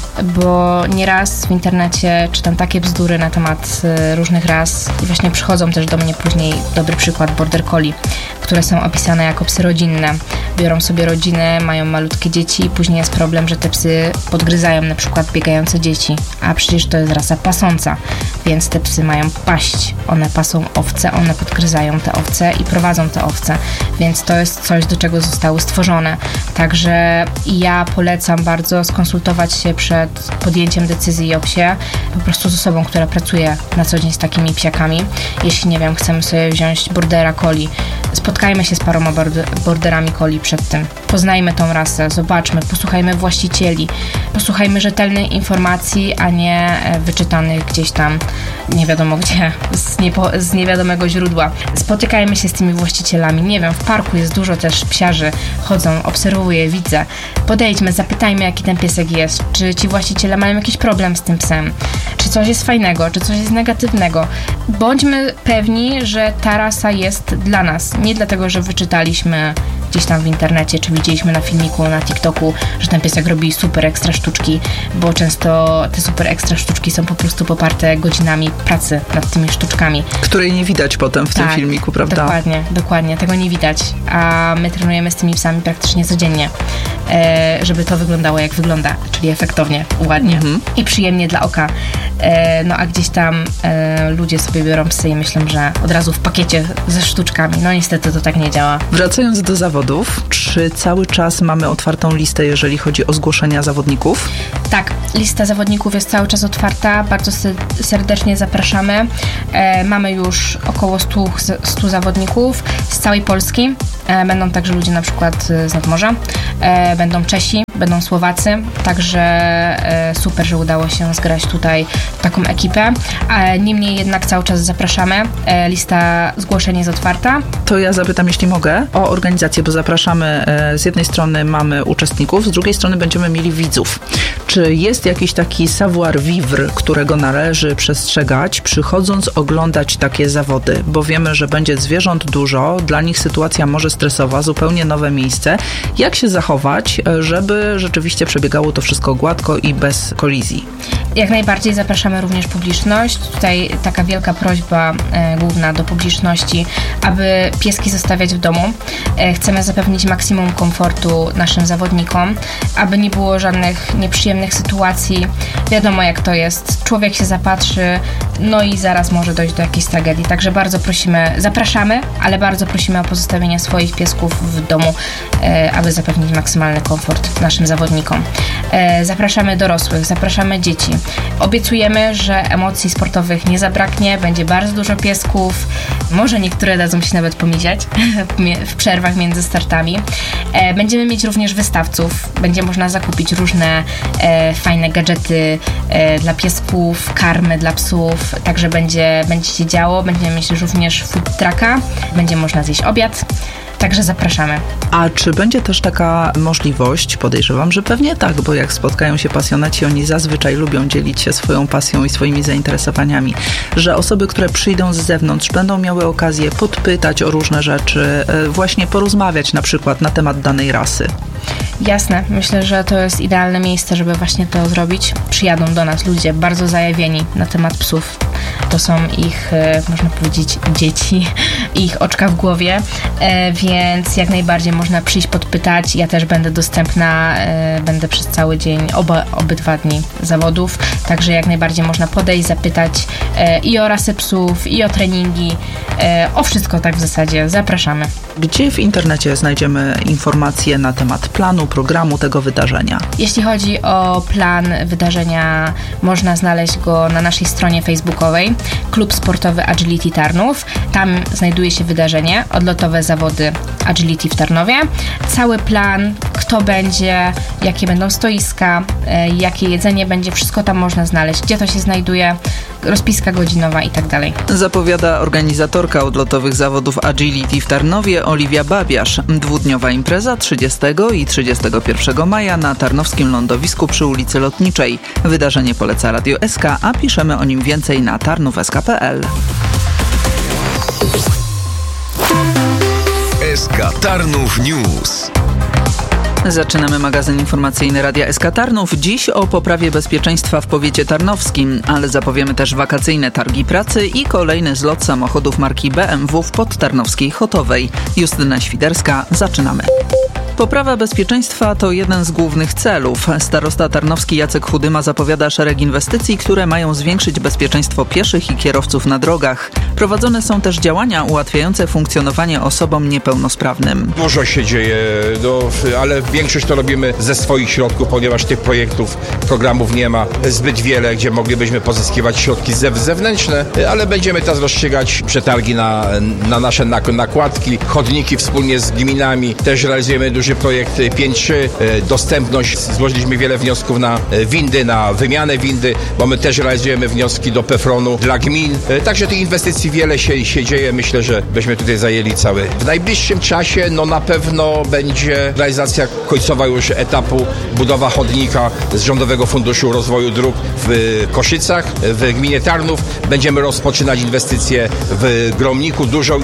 bo nieraz w internecie czytam takie bzdury na temat różnych ras i właśnie przychodzą też do mnie później, dobry przykład Border Collie, które są opisane jako psy rodzinne. Biorą sobie rodziny, mają malutkie dzieci i później jest problem, że te psy podgryzają na przykład biegające dzieci, a przecież to jest rasa pasąca, więc te psy mają paść. One pasą owce, one podgryzają te owce i prowadzą te owce, więc to jest coś, do czego zostały stworzone. Także ja polecam bardzo skonsultować się przed podjęciem decyzji o psie, po prostu z osobą, która pracuje na co dzień z takimi psiakami. Jeśli, nie wiem, chcemy sobie wziąć Bordera Collie, spotkajmy się z paroma Borderami Collie przed tym. Poznajmy tą rasę, zobaczmy, posłuchajmy właścicieli, posłuchajmy rzetelnej informacji, a nie wyczytanych gdzieś tam nie wiadomo gdzie, z niewiadomego źródła. Spotykajmy się z tymi właścicielami. Nie wiem, w parku jest dużo też psiarzy, chodzą, obserwuję, widzę. Podejdźmy, zapytajmy, jaki ten piesek jest, czy ci właściciele mają jakiś problem z tym psem, czy coś jest fajnego, czy coś jest negatywnego. Bądźmy pewni, że ta rasa jest dla nas. Nie dlatego, że wyczytaliśmy gdzieś tam w internecie, czy widzieliśmy na filmiku, na TikToku, że ten piesek robi super ekstra sztuczki, bo często te super ekstra sztuczki są po prostu poparte godzinami pracy nad tymi sztuczkami. Której nie widać potem w tym filmiku, prawda? Dokładnie. Tego nie widać, a my trenujemy z tymi psami praktycznie codziennie, żeby to wyglądało jak wygląda, czyli efektownie, ładnie i przyjemnie dla oka. No a gdzieś tam ludzie sobie biorą psy i myślą, że od razu w pakiecie ze sztuczkami. No niestety to tak nie działa. Wracając do zawodów, czy cały czas mamy otwartą listę, jeżeli chodzi o zgłoszenia zawodników? Tak, lista zawodników jest cały czas otwarta. Bardzo serdecznie zapraszamy. Mamy już około 100 zawodników z całej Polski. Będą także ludzie na przykład z nadmorza. Będą Czesi, będą Słowacy. Także super, że udało się zgrać tutaj taką ekipę. Niemniej jednak cały czas zapraszamy. Lista zgłoszeń jest otwarta. To ja zapytam, jeśli mogę, o organizację, bo zapraszamy, z jednej strony mamy uczestników, z drugiej strony będziemy mieli widzów. Czy jest jakiś taki savoir-vivre, którego należy przestrzegać, przychodząc oglądać takie zawody? Bo wiemy, że będzie zwierząt dużo, dla nich sytuacja może stresowa, zupełnie nowe miejsce. Jak się zachować, żeby rzeczywiście przebiegało to wszystko gładko i bez kolizji? Jak najbardziej zapraszamy również publiczność. Tutaj taka wielka prośba główna do publiczności, aby pieski zostawiać w domu. Chcemy zapewnić maksimum komfortu naszym zawodnikom, aby nie było żadnych nieprzyjemnych sytuacji. Wiadomo jak to jest. Człowiek się zapatrzy, no i zaraz może dojść do jakiejś tragedii. Także bardzo zapraszamy, ale bardzo prosimy o pozostawienie swoich piesków w domu, aby zapewnić maksymalny komfort naszym zawodnikom. Zapraszamy dorosłych, zapraszamy dzieci. Obiecujemy, że emocji sportowych nie zabraknie, będzie bardzo dużo piesków, może niektóre dadzą się nawet pomiziać w przerwach między startami. Będziemy mieć również wystawców, będzie można zakupić różne fajne gadżety dla piesków, karmy dla psów, także będzie się działo. Będziemy mieć również food trucka, będzie można zjeść obiad. Także zapraszamy. A czy będzie też taka możliwość, podejrzewam, że pewnie tak, bo jak spotkają się pasjonaci, oni zazwyczaj lubią dzielić się swoją pasją i swoimi zainteresowaniami, że osoby, które przyjdą z zewnątrz, będą miały okazję podpytać o różne rzeczy, właśnie porozmawiać na przykład na temat danej rasy. Jasne, myślę, że to jest idealne miejsce, żeby właśnie to zrobić. Przyjadą do nas ludzie bardzo zajawieni na temat psów. To są ich, można powiedzieć, dzieci, ich oczka w głowie, więc jak najbardziej można przyjść podpytać. Ja też będę dostępna, będę przez cały dzień, obydwa dni zawodów, także jak najbardziej można podejść, zapytać i o rasy psów, i o treningi, o wszystko tak w zasadzie. Zapraszamy. Gdzie w internecie znajdziemy informacje na temat planu, programu tego wydarzenia? Jeśli chodzi o plan wydarzenia, można znaleźć go na naszej stronie facebookowej Klub Sportowy Agility Tarnów. Tam znajduje się wydarzenie, odlotowe zawody Agility w Tarnowie. Cały plan, kto będzie, jakie będą stoiska, jakie jedzenie będzie, wszystko tam można znaleźć, gdzie to się znajduje, rozpiska godzinowa i tak dalej. Zapowiada organizatorka odlotowych zawodów Agility w Tarnowie Oliwia Babiarz. Dwudniowa impreza 30 i 31 maja na tarnowskim lądowisku przy ulicy Lotniczej. Wydarzenie poleca Radio SK, a piszemy o nim więcej na tarnówsk.pl. SK Tarnów News. Zaczynamy magazyn informacyjny Radia SK Tarnów. Dziś o poprawie bezpieczeństwa w powiecie tarnowskim, ale zapowiemy też wakacyjne targi pracy i kolejny zlot samochodów marki BMW w podtarnowskiej Chotowej. Justyna Świderska, zaczynamy. Poprawa bezpieczeństwa to jeden z głównych celów. Starosta tarnowski Jacek Chudyma zapowiada szereg inwestycji, które mają zwiększyć bezpieczeństwo pieszych i kierowców na drogach. Prowadzone są też działania ułatwiające funkcjonowanie osobom niepełnosprawnym. Dużo się dzieje, ale większość to robimy ze swoich środków, ponieważ tych programów nie ma zbyt wiele, gdzie moglibyśmy pozyskiwać środki zewnętrzne, ale będziemy teraz rozstrzygać przetargi na nasze nakładki, chodniki wspólnie z gminami. Też realizujemy duży projekt 5.3, dostępność. Złożyliśmy wiele wniosków na windy, na wymianę windy, bo my też realizujemy wnioski do PFRON-u dla gmin. Także tych inwestycji inwestycji wiele się dzieje. Myślę, że byśmy tutaj zajęli cały. W najbliższym czasie na pewno będzie realizacja końcowa już etapu budowa chodnika z Rządowego Funduszu Rozwoju Dróg w Koszycach, w gminie Tarnów. Będziemy rozpoczynać inwestycje w Gromniku, dużą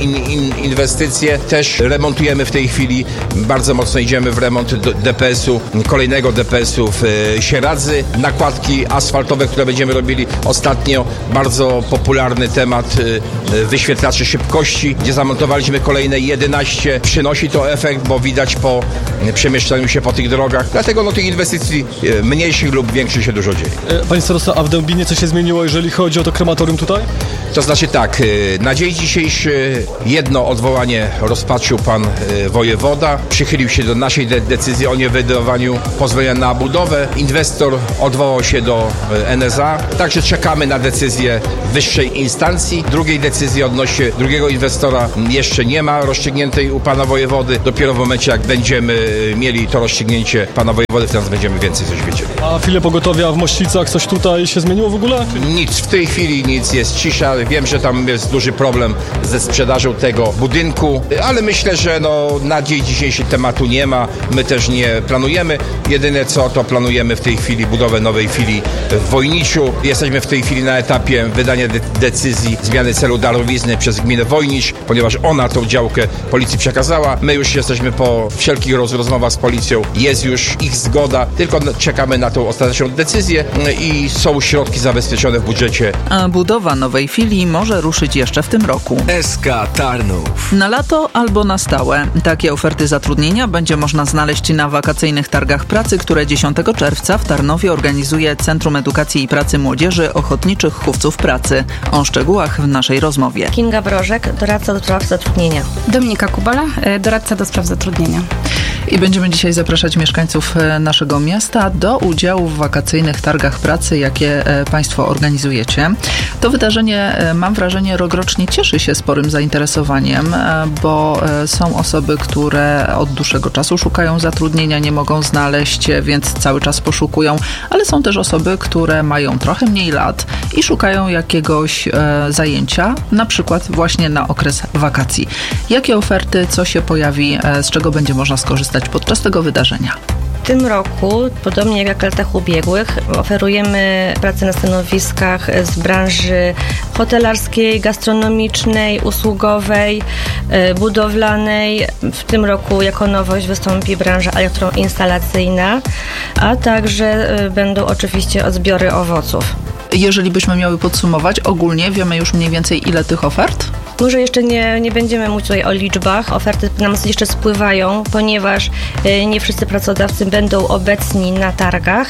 inwestycję. Też remontujemy w tej chwili, bardzo mocno idziemy w remont DPS-u, kolejnego DPS-u w Sieradzy. Nakładki asfaltowe, które będziemy robili ostatnio, bardzo popularny temat wyświetlaczy szybkości, gdzie zamontowaliśmy kolejne 11. Przynosi to efekt, bo widać po przemieszczaniu się po tych drogach. Dlatego tych inwestycji mniejszych lub większych się dużo dzieje. Panie starosto, a w Dębinie co się zmieniło, jeżeli chodzi o to krematorium tutaj? To znaczy tak, na dzień dzisiejszy jedno odwołanie rozpatrzył pan wojewoda. Przychylił się do naszej decyzji o niewydawaniu pozwolenia na budowę. Inwestor odwołał się do NSA. Także czekamy na decyzję wyższej instancji. Drugiej decyzji odnośnie drugiego inwestora jeszcze nie ma rozstrzygniętej u pana wojewody. Dopiero w momencie, jak będziemy mieli to rozstrzygnięcie pana wojewody, wtedy będziemy więcej coś wiedzieli. A chwilę pogotowia w Mościcach, coś tutaj się zmieniło w ogóle? Nic, w tej chwili nic, jest cisza. Wiem, że tam jest duży problem ze sprzedażą tego budynku, ale myślę, że na dzień dzisiejszy tematu nie ma. My też nie planujemy. Jedyne co, to planujemy w tej chwili budowę nowej filii w Wojniczu. Jesteśmy w tej chwili na etapie wydania decyzji zmiany celu darowizny przez gminę Wojnicz, ponieważ ona tą działkę policji przekazała. My już jesteśmy po wszelkich rozmowach z policją. Jest już ich zgoda, tylko czekamy na tą ostateczną decyzję i są środki zabezpieczone w budżecie. A budowa nowej filii może ruszyć jeszcze w tym roku. SK Tarnów. Na lato albo na stałe. Takie oferty zatrudnienia będzie można znaleźć na wakacyjnych targach pracy, które 10 czerwca w Tarnowie organizuje Centrum Edukacji i Pracy Młodzieży Ochotniczych Chówców Pracy. O szczegółach w naszej rozmowie. Kinga Brożek, doradca do spraw zatrudnienia. Dominika Kubala, doradca do spraw zatrudnienia. I będziemy dzisiaj zapraszać mieszkańców naszego miasta do udziału w wakacyjnych targach pracy, jakie Państwo organizujecie. To wydarzenie, mam wrażenie, rokrocznie cieszy się sporym zainteresowaniem, bo są osoby, które od dłuższego czasu szukają zatrudnienia, nie mogą znaleźć, więc cały czas poszukują, ale są też osoby, które mają trochę mniej lat i szukają jakiegoś zajęcia, na przykład właśnie na okres wakacji. Jakie oferty, co się pojawi, z czego będzie można skorzystać podczas tego wydarzenia? W tym roku, podobnie jak w latach ubiegłych, oferujemy pracę na stanowiskach z branży hotelarskiej, gastronomicznej, usługowej, budowlanej. W tym roku jako nowość wystąpi branża elektroinstalacyjna, a także będą oczywiście odbiory owoców. Jeżeli byśmy miały podsumować, ogólnie wiemy już mniej więcej, ile tych ofert? Może jeszcze nie będziemy mówić tutaj o liczbach. Oferty nam jeszcze spływają, ponieważ nie wszyscy pracodawcy będą obecni na targach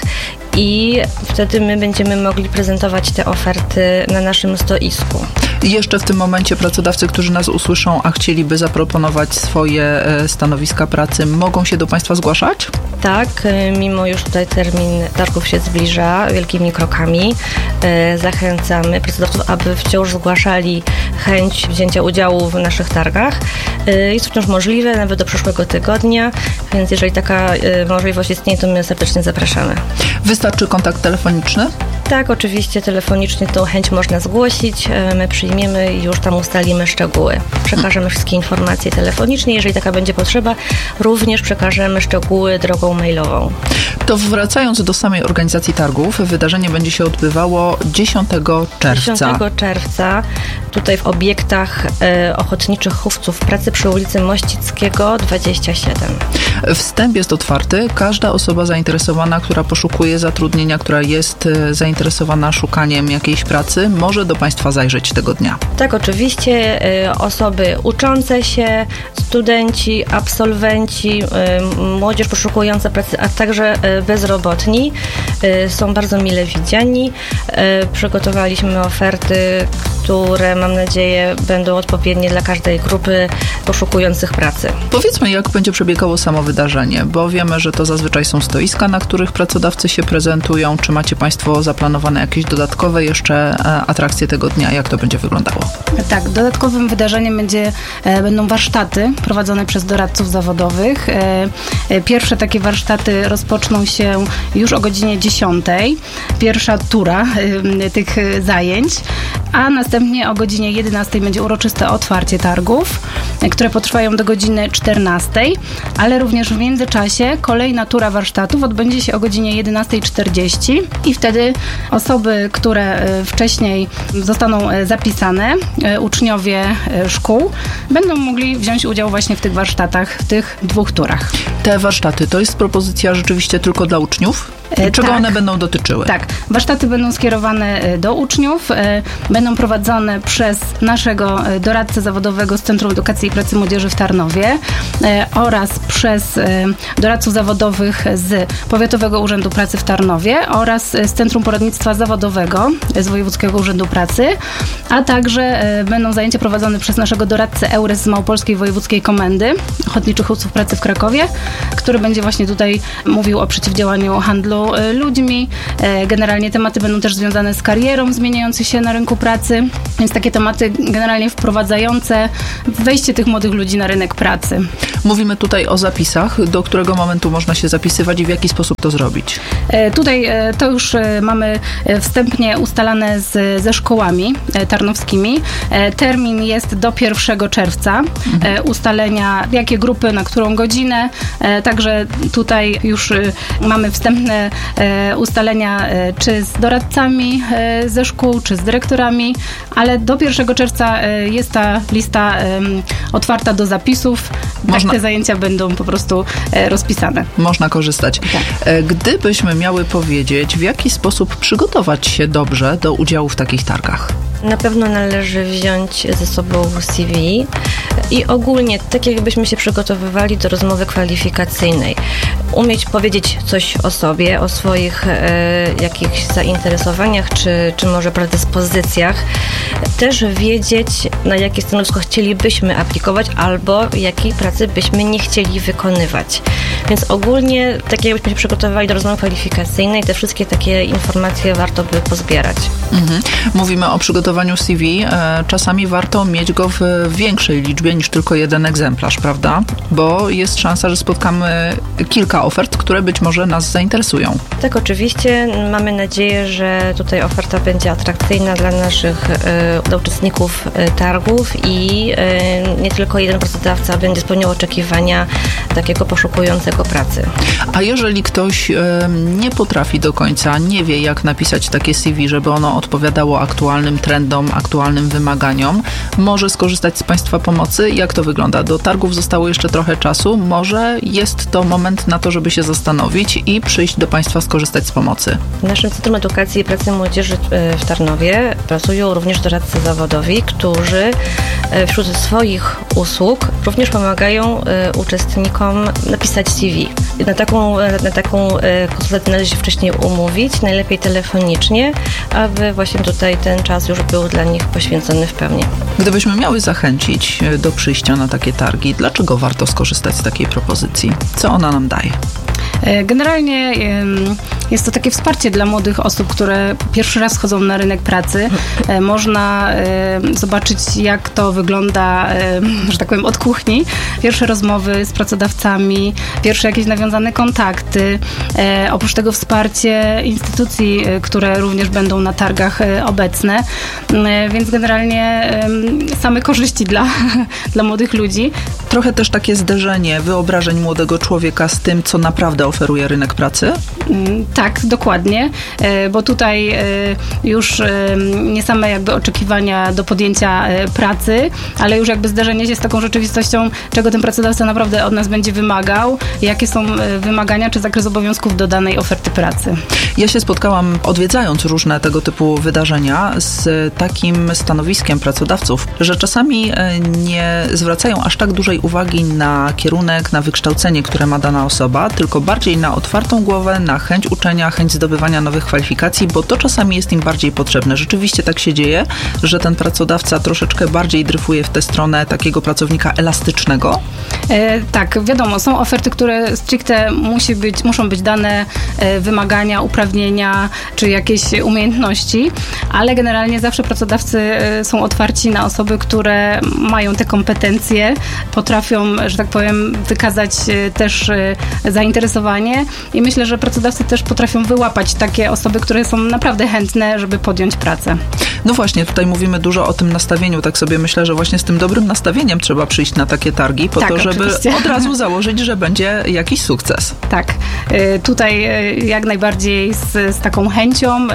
i wtedy my będziemy mogli prezentować te oferty na naszym stoisku. I jeszcze w tym momencie pracodawcy, którzy nas usłyszą, a chcieliby zaproponować swoje stanowiska pracy, mogą się do Państwa zgłaszać? Tak, mimo już tutaj termin targów się zbliża wielkimi krokami. Zachęcamy pracodawców, aby wciąż zgłaszali chęć wzięcia udziału w naszych targach. Jest to wciąż możliwe, nawet do przyszłego tygodnia, więc jeżeli taka możliwość istnieje, to my serdecznie zapraszamy. Wystarczy kontakt telefoniczny? Tak, oczywiście telefonicznie tą chęć można zgłosić. My przyjmiemy i już tam ustalimy szczegóły. Przekażemy wszystkie informacje telefonicznie. Jeżeli taka będzie potrzeba, również przekażemy szczegóły drogą mailową. To wracając do samej organizacji targów, wydarzenie będzie się odbywało 10 czerwca. 10 czerwca tutaj w obiektach Ochotniczych Chówców Pracy przy ulicy Mościckiego 27. Wstęp jest otwarty. Każda osoba zainteresowana, która poszukuje zatrudnienia, która jest zainteresowana szukaniem jakiejś pracy, może do Państwa zajrzeć tego dnia. Tak, oczywiście. Osoby uczące się, studenci, absolwenci, młodzież poszukująca pracy, a także bezrobotni są bardzo mile widziani. Przygotowaliśmy oferty, które mam nadzieję będą odpowiednie dla każdej grupy poszukujących pracy. Powiedzmy, jak będzie przebiegało samo wydarzenie, bo wiemy, że to zazwyczaj są stoiska, na których pracodawcy się prezentują. Czy macie Państwo zaplanowane jakieś dodatkowe jeszcze atrakcje tego dnia? Jak to będzie wyglądało? Tak, dodatkowym wydarzeniem będą warsztaty prowadzone przez doradców zawodowych. Pierwsze takie warsztaty rozpoczną się już o godzinie 10:00 pierwsza tura tych zajęć, a następnie o godzinie 11:00 będzie uroczyste otwarcie targów, które potrwają do godziny 14:00, ale również w międzyczasie kolejna tura warsztatów odbędzie się o godzinie 11:40 i wtedy osoby, które wcześniej zostaną zapisane, uczniowie szkół, będą mogli wziąć udział właśnie w tych warsztatach, w tych 2 turach. Te warsztaty to jest propozycja rzeczywiście tylko dla uczniów? Czego one będą dotyczyły? Tak, warsztaty będą skierowane do uczniów, będą prowadzone przez naszego doradcę zawodowego z Centrum Edukacji i Pracy Młodzieży w Tarnowie oraz przez doradców zawodowych z Powiatowego Urzędu Pracy w Tarnowie oraz z Centrum Poradnictwa Zawodowego z Wojewódzkiego Urzędu Pracy, a także będą zajęcia prowadzone przez naszego doradcę EURES z Małopolskiej Wojewódzkiej Komendy Ochotniczych Hufców Pracy w Krakowie, który będzie właśnie tutaj mówił o przeciwdziałaniu handlu ludźmi. Generalnie tematy będą też związane z karierą zmieniających się na rynku pracy, więc takie tematy generalnie wprowadzające wejście tych młodych ludzi na rynek pracy. Mówimy tutaj o zapisach. Do którego momentu można się zapisywać i w jaki sposób to zrobić? Tutaj to już mamy wstępnie ustalane ze szkołami tarnowskimi. Termin jest do 1 czerwca. Ustalenia, jakie grupy, na którą godzinę. Także tutaj już mamy wstępne ustalenia czy z doradcami ze szkół, czy z dyrektorami, ale do 1 czerwca jest ta lista otwarta do zapisów. Tak te zajęcia będą po prostu rozpisane. Można korzystać. Tak. Gdybyśmy miały powiedzieć, w jaki sposób przygotować się dobrze do udziału w takich targach? Na pewno należy wziąć ze sobą CV i ogólnie, tak jakbyśmy się przygotowywali do rozmowy kwalifikacyjnej. Umieć powiedzieć coś o sobie, o swoich jakichś zainteresowaniach, czy może predyspozycjach. Też wiedzieć, na jakie stanowisko chcielibyśmy aplikować, albo jakiej pracy byśmy nie chcieli wykonywać. Więc ogólnie, tak jakbyśmy się przygotowywali do rozmowy kwalifikacyjnej, te wszystkie takie informacje warto by pozbierać. Mówimy o przygotowaniu CV. Czasami warto mieć go w większej liczbie niż tylko jeden egzemplarz, prawda? Bo jest szansa, że spotkamy kilka ofert, które być może nas zainteresują. Tak, oczywiście. Mamy nadzieję, że tutaj oferta będzie atrakcyjna dla naszych uczestników targów i nie tylko jeden pracodawca będzie spełniał oczekiwania takiego poszukującego pracy. A jeżeli ktoś nie potrafi do końca, nie wie, jak napisać takie CV, żeby ono odpowiadało aktualnym trendom, aktualnym wymaganiom, może skorzystać z Państwa pomocy? Jak to wygląda? Do targów zostało jeszcze trochę czasu. Może jest to moment na to, żeby się zastanowić i przyjść do Państwa skorzystać z pomocy. W naszym Centrum Edukacji i Pracy Młodzieży w Tarnowie pracują również doradcy zawodowi, którzy wśród swoich usług również pomagają uczestnikom napisać CV. Na taką konsultację należy się wcześniej umówić, najlepiej telefonicznie, aby właśnie tutaj ten czas już był dla nich poświęcony w pełni. Gdybyśmy miały zachęcić do przyjścia na takie targi, dlaczego warto skorzystać z takiej propozycji? Co ona nam daje? Generalnie jest to takie wsparcie dla młodych osób, które pierwszy raz chodzą na rynek pracy. Można zobaczyć, jak to wygląda, że tak powiem, od kuchni. Pierwsze rozmowy z pracodawcami, pierwsze jakieś nawiązane kontakty. Oprócz tego wsparcie instytucji, które również będą na targach obecne. Więc generalnie same korzyści dla młodych ludzi. Trochę też takie zderzenie wyobrażeń młodego człowieka z tym, co naprawdę oferuje rynek pracy? Tak, dokładnie, bo tutaj już nie same jakby oczekiwania do podjęcia pracy, ale już jakby zderzenie się z taką rzeczywistością, czego ten pracodawca naprawdę od nas będzie wymagał, jakie są wymagania czy zakres obowiązków do danej oferty pracy. Ja się spotkałam, odwiedzając różne tego typu wydarzenia, z takim stanowiskiem pracodawców, że czasami nie zwracają aż tak dużej uwagi na kierunek, na wykształcenie, które ma dana osoba, tylko bardziej na otwartą głowę, na chęć uczenia, chęć zdobywania nowych kwalifikacji, bo to czasami jest im bardziej potrzebne. Rzeczywiście tak się dzieje, że ten pracodawca troszeczkę bardziej dryfuje w tę stronę takiego pracownika elastycznego? Tak, wiadomo, są oferty, które stricte muszą być dane wymagania, uprawnienia czy jakieś umiejętności, ale generalnie zawsze pracodawcy są otwarci na osoby, które mają te kompetencje, potrafią, że tak powiem, wykazać też zainteresowanie i myślę, że pracodawcy pracodawcy też potrafią wyłapać takie osoby, które są naprawdę chętne, żeby podjąć pracę. No właśnie, tutaj mówimy dużo o tym nastawieniu. Tak sobie myślę, że właśnie z tym dobrym nastawieniem trzeba przyjść na takie targi po to, żeby oczywiście od razu założyć, że będzie jakiś sukces. Tak. Tutaj jak najbardziej z taką chęcią,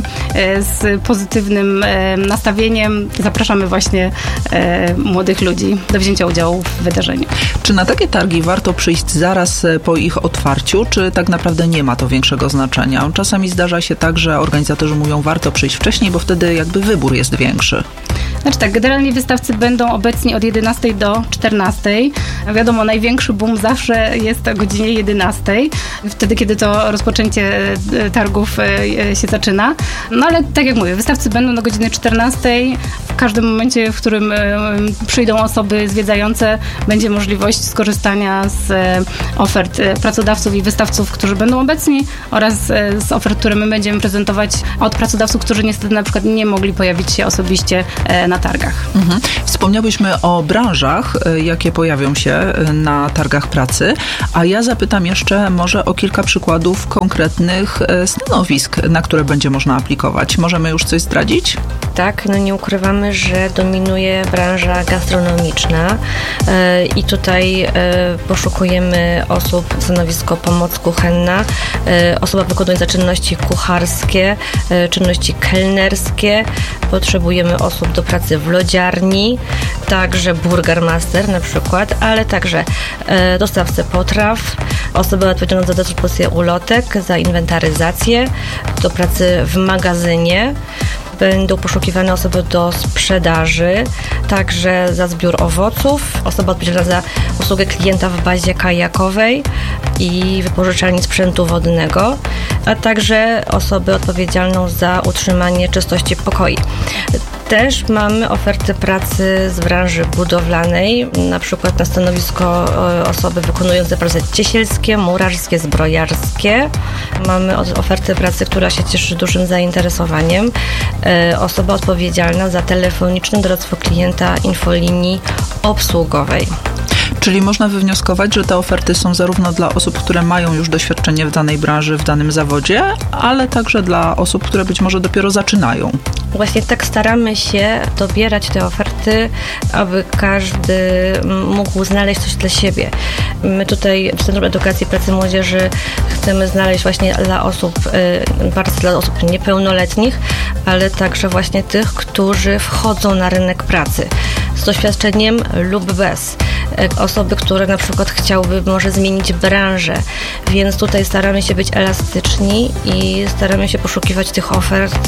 z pozytywnym nastawieniem zapraszamy właśnie młodych ludzi do wzięcia udziału w wydarzeniu. Czy na takie targi warto przyjść zaraz po ich otwarciu, czy tak naprawdę nie ma to większego znaczenia? Czasami zdarza się tak, że organizatorzy mówią, warto przyjść wcześniej, bo wtedy jakby wybór jest większy. Znaczy tak, generalnie wystawcy będą obecni od 11 do 14. Wiadomo, największy boom zawsze jest o godzinie 11, wtedy, kiedy to rozpoczęcie targów się zaczyna. No ale tak jak mówię, wystawcy będą do godziny 14. W każdym momencie, w którym przyjdą osoby zwiedzające, będzie możliwość skorzystania z ofert pracodawców i wystawców, którzy będą obecni, oraz z ofert, które my będziemy prezentować od pracodawców, którzy niestety na przykład nie mogli pojawić się osobiście na targach. Wspomniałyśmy o branżach, jakie pojawią się na targach pracy, a ja zapytam jeszcze może o kilka przykładów konkretnych stanowisk, na które będzie można aplikować. Możemy już coś zdradzić? Tak, no nie ukrywamy, że dominuje branża gastronomiczna i tutaj poszukujemy osób, stanowisko pomoc kuchenna, osoba wykonująca czynności kucharskie, czynności kelnerskie. Potrzebujemy osób do pracy w lodziarni, także burgermaster na przykład, ale także dostawcę potraw, osobę odpowiedzialną za dystrybucję ulotek, za inwentaryzację, do pracy w magazynie. Będą poszukiwane osoby do sprzedaży, także za zbiór owoców, osoba odpowiedzialna za usługę klienta w bazie kajakowej i wypożyczalni sprzętu wodnego, a także osobę odpowiedzialną za utrzymanie czystości pokoi. Też mamy ofertę pracy z branży budowlanej, na przykład na stanowisko osoby wykonujące prace ciesielskie, murarskie, zbrojarskie. Mamy ofertę pracy, która się cieszy dużym zainteresowaniem. Osoba odpowiedzialna za telefoniczne doradztwo klienta infolinii obsługowej. Czyli można wywnioskować, że te oferty są zarówno dla osób, które mają już doświadczenie w danej branży, w danym zawodzie, ale także dla osób, które być może dopiero zaczynają. Właśnie tak staramy się dobierać te oferty, aby każdy mógł znaleźć coś dla siebie. My tutaj w Centrum Edukacji i Pracy Młodzieży chcemy znaleźć właśnie dla osób, bardzo dla osób niepełnoletnich, ale także właśnie tych, którzy wchodzą na rynek pracy z doświadczeniem lub bez. Osoby, które na przykład chciałyby może zmienić branżę, więc tutaj staramy się być elastyczni i staramy się poszukiwać tych ofert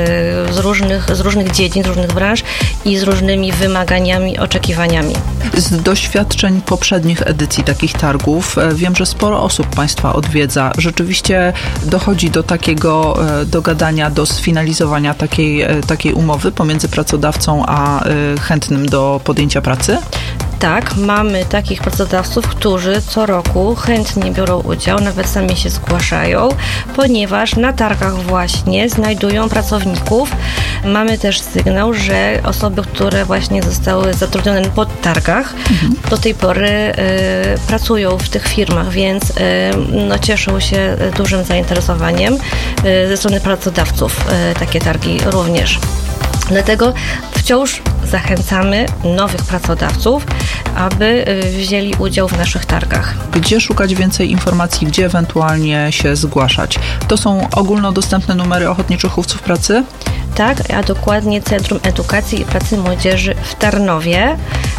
z różnych dziedzin, z różnych branż i z różnymi wymaganiami, oczekiwaniami. Z doświadczeń poprzednich edycji takich targów wiem, że sporo osób Państwa odwiedza. Rzeczywiście dochodzi do takiego dogadania, do sfinalizowania takiej umowy pomiędzy pracodawcą a chętnym do podjęcia pracy? Tak, mamy takich pracodawców, którzy co roku chętnie biorą udział, nawet sami się zgłaszają, ponieważ na targach właśnie znajdują pracowników. Mamy też sygnał, że osoby, które właśnie zostały zatrudnione po targach, do tej pory pracują w tych firmach, więc cieszą się dużym zainteresowaniem ze strony pracodawców, takie targi również. Dlatego wciąż zachęcamy nowych pracodawców, aby wzięli udział w naszych targach. Gdzie szukać więcej informacji, gdzie ewentualnie się zgłaszać? To są ogólnodostępne numery ochotniczych chówców pracy? Tak, a dokładnie Centrum Edukacji i Pracy Młodzieży w Tarnowie.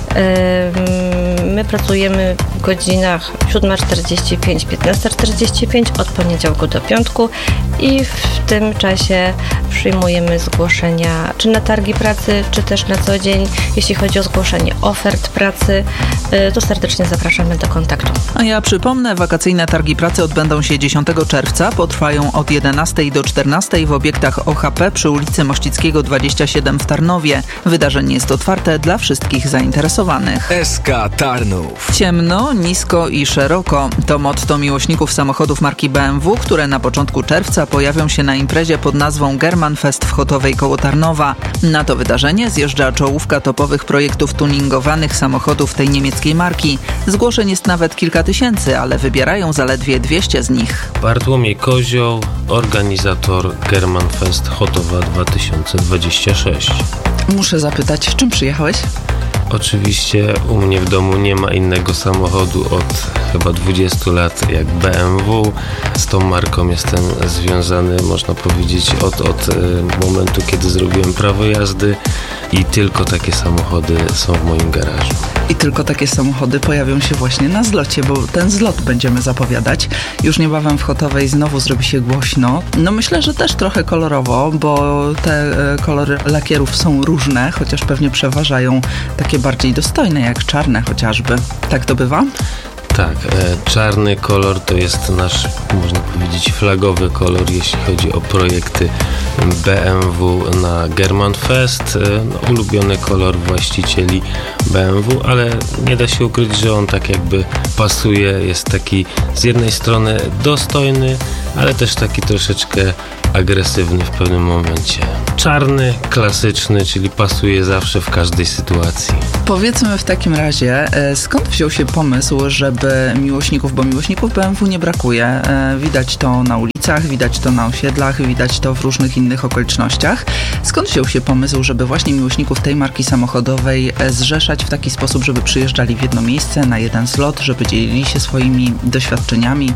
My pracujemy w godzinach 7:45, 15:45 od poniedziałku do piątku i w tym czasie przyjmujemy zgłoszenia czy na targi pracy, czy też na co dzień. Jeśli chodzi o zgłoszenie ofert pracy, to serdecznie zapraszamy do kontaktu. A ja przypomnę, wakacyjne targi pracy odbędą się 10 czerwca, potrwają od 11 do 14 w obiektach OHP przy ulicy Mościckiego 27 w Tarnowie. Wydarzenie jest otwarte dla wszystkich zainteresowanych. dopasowanych. SK Tarnów. Ciemno, nisko i szeroko to motto miłośników samochodów marki BMW, które na początku czerwca pojawią się na imprezie pod nazwą Germanfest w Chotowej koło Tarnowa. Na to wydarzenie zjeżdża czołówka topowych projektów tuningowanych samochodów tej niemieckiej marki. Zgłoszeń jest nawet kilka tysięcy, ale wybierają zaledwie 200 z nich. Bartłomiej Kozioł, organizator Germanfest Chotowa 2026. Muszę zapytać, czym przyjechałeś? Oczywiście u mnie w domu nie ma innego samochodu od chyba 20 lat jak BMW. Z tą marką jestem związany, można powiedzieć, od momentu, kiedy zrobiłem prawo jazdy i tylko takie samochody są w moim garażu. I tylko takie samochody pojawią się właśnie na zlocie, bo ten zlot będziemy zapowiadać. Już niebawem w Chotowej znowu zrobi się głośno. No myślę, że też trochę kolorowo, bo te kolory lakierów są różne, chociaż pewnie przeważają takie bardziej dostojne, jak czarne chociażby. Tak to bywa? Tak, czarny kolor to jest nasz, można powiedzieć, flagowy kolor, jeśli chodzi o projekty BMW na Germanfest. Ulubiony kolor właścicieli BMW, ale nie da się ukryć, że on tak jakby pasuje, jest taki z jednej strony dostojny, ale też taki troszeczkę agresywny w pewnym momencie. Czarny, klasyczny, czyli pasuje zawsze w każdej sytuacji. Powiedzmy w takim razie, skąd wziął się pomysł, żeby miłośników, bo miłośników BMW nie brakuje, widać to na ulicach, widać to na osiedlach, widać to w różnych innych okolicznościach. Skąd wziął się pomysł, żeby właśnie miłośników tej marki samochodowej zrzeszać w taki sposób, żeby przyjeżdżali w jedno miejsce, na jeden zlot, żeby dzielili się swoimi doświadczeniami?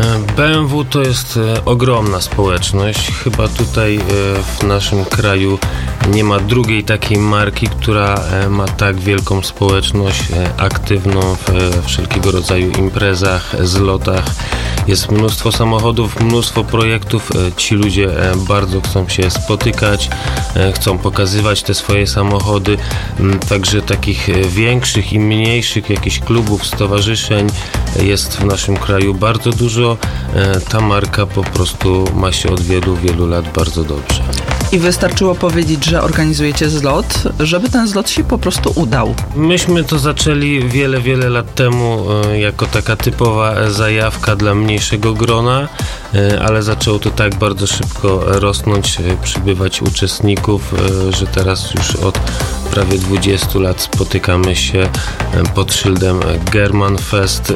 BMW to jest ogromna społeczność. Chyba tutaj w naszym kraju nie ma drugiej takiej marki, która ma tak wielką społeczność aktywną w wszelkiego rodzaju imprezach, zlotach. Jest mnóstwo samochodów, mnóstwo projektów. Ci ludzie bardzo chcą się spotykać, chcą pokazywać te swoje samochody. Także takich większych i mniejszych jakichś klubów, stowarzyszeń jest w naszym kraju bardzo dużo. Ta marka po prostu ma się od wielu, wielu lat bardzo dobrze. I wystarczyło powiedzieć, że organizujecie zlot, żeby ten zlot się po prostu udał. Myśmy to zaczęli wiele, wiele lat temu jako taka typowa zajawka dla mniejszego grona, ale zaczęło to tak bardzo szybko rosnąć, przybywać uczestników, że teraz już od prawie 20 lat spotykamy się pod szyldem Germanfest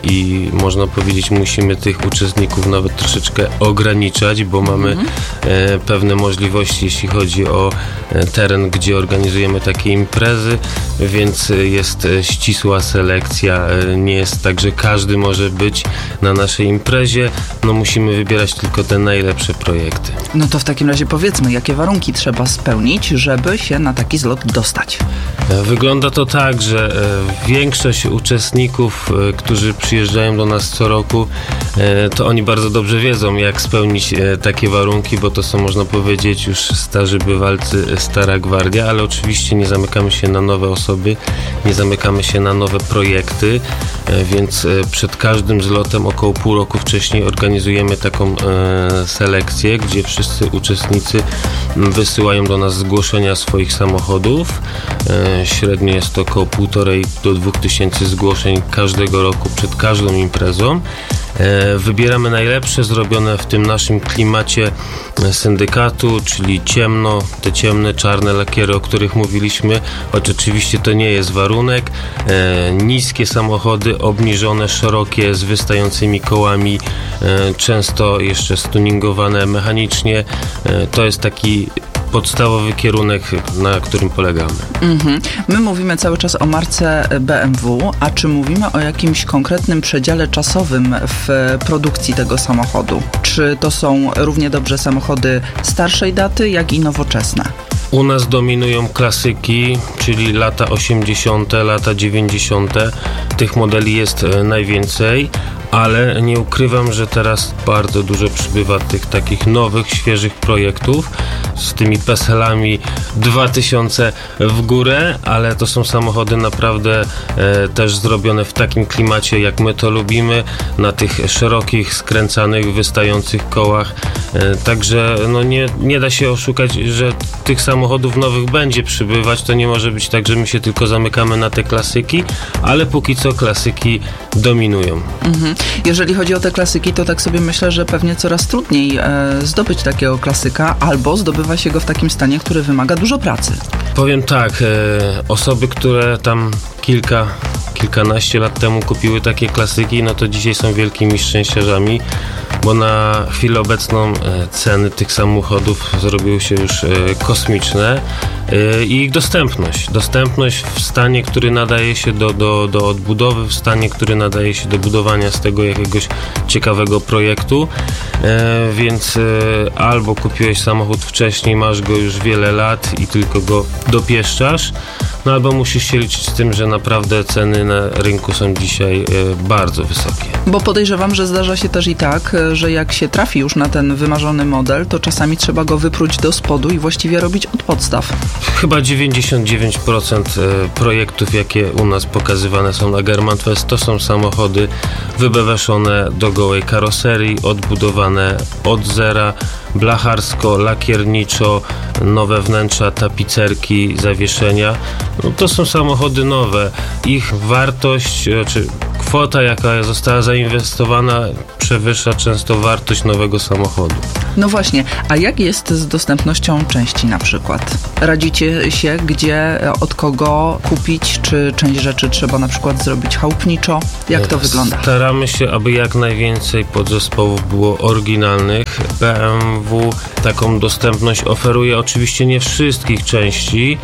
i można powiedzieć, musimy tych uczestników nawet troszeczkę ograniczać, bo mamy pewne możliwości, jeśli chodzi o teren, gdzie organizujemy takie imprezy, więc jest ścisła selekcja. Nie jest tak, że każdy może być na naszej imprezie. No musimy wybierać tylko te najlepsze projekty. No to w takim razie powiedzmy, jakie warunki trzeba spełnić, żeby się na taki zlot dostać? Wygląda to tak, że większość uczestników, którzy przyjeżdżają do nas co roku, to oni bardzo dobrze wiedzą, jak spełnić takie warunki, bo to są, można powiedzieć, już starzy bywalcy, stara gwardia, ale oczywiście nie zamykamy się na nowe osoby, nie zamykamy się na nowe projekty, więc przed każdym zlotem około pół roku wcześniej organizujemy taką selekcję, gdzie wszyscy uczestnicy wysyłają do nas zgłoszenia swoich samochodów. Średnio jest to około 1,5 do 2 tysięcy zgłoszeń każdego roku przed każdą imprezą. Wybieramy najlepsze, zrobione w tym naszym klimacie syndykatu, czyli ciemno, te ciemne, czarne lakiery, o których mówiliśmy, choć oczywiście to nie jest warunek. Niskie samochody, obniżone, szerokie, z wystającymi kołami, często jeszcze stuningowane mechanicznie. To jest taki podstawowy kierunek, na którym polegamy. My mówimy cały czas o marce BMW, a czy mówimy o jakimś konkretnym przedziale czasowym w produkcji tego samochodu? Czy to są równie dobrze samochody starszej daty, jak i nowoczesne? U nas dominują klasyki, czyli lata 80., lata 90. Tych modeli jest najwięcej, ale nie ukrywam, że teraz bardzo dużo przybywa tych takich nowych, świeżych projektów z tymi PESEL-ami 2000 w górę, ale to są samochody naprawdę też zrobione w takim klimacie, jak my to lubimy, na tych szerokich, skręcanych, wystających kołach. Także no nie da się oszukać, że tych samochodów nowych będzie przybywać. To nie może być tak, że my się tylko zamykamy na te klasyki, ale póki co klasyki dominują. Jeżeli chodzi o te klasyki, to tak sobie myślę, że pewnie coraz trudniej zdobyć takiego klasyka, albo zdobywa się go w takim stanie, który wymaga dużo pracy. Powiem tak, osoby, które tam kilkanaście lat temu kupiły takie klasyki, no to dzisiaj są wielkimi szczęściarzami, bo na chwilę obecną ceny tych samochodów zrobiły się już kosmiczne i ich dostępność w stanie, który nadaje się do odbudowy, w stanie, który nadaje się do budowania z tego jakiegoś ciekawego projektu, więc albo kupiłeś samochód wcześniej, masz go już wiele lat i tylko go dopieszczasz, no albo musisz się liczyć z tym, że naprawdę ceny na rynku są dzisiaj bardzo wysokie. Bo podejrzewam, że zdarza się też i tak, że jak się trafi już na ten wymarzony model, to czasami trzeba go wypróć do spodu i właściwie robić od podstaw. Chyba 99% projektów, jakie u nas pokazywane są na Germanfest, to są samochody wybeweszone do gołej karoserii, odbudowane od zera, blacharsko, lakierniczo, nowe wnętrza, tapicerki, zawieszenia. No, to są samochody nowe. Ich wartość, czy kwota, jaka została zainwestowana, przewyższa często wartość nowego samochodu. No właśnie, a jak jest z dostępnością części na przykład? Radzicie się, gdzie, od kogo kupić, czy część rzeczy trzeba na przykład zrobić chałupniczo? Jak to wygląda? Staramy się, aby jak najwięcej podzespołów było oryginalnych. BMW taką dostępność oferuje, oczywiście nie wszystkich części.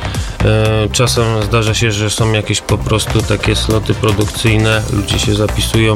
Czasem zdarza się, że są jakieś po prostu takie sloty produkcyjne, ludzie się zapisują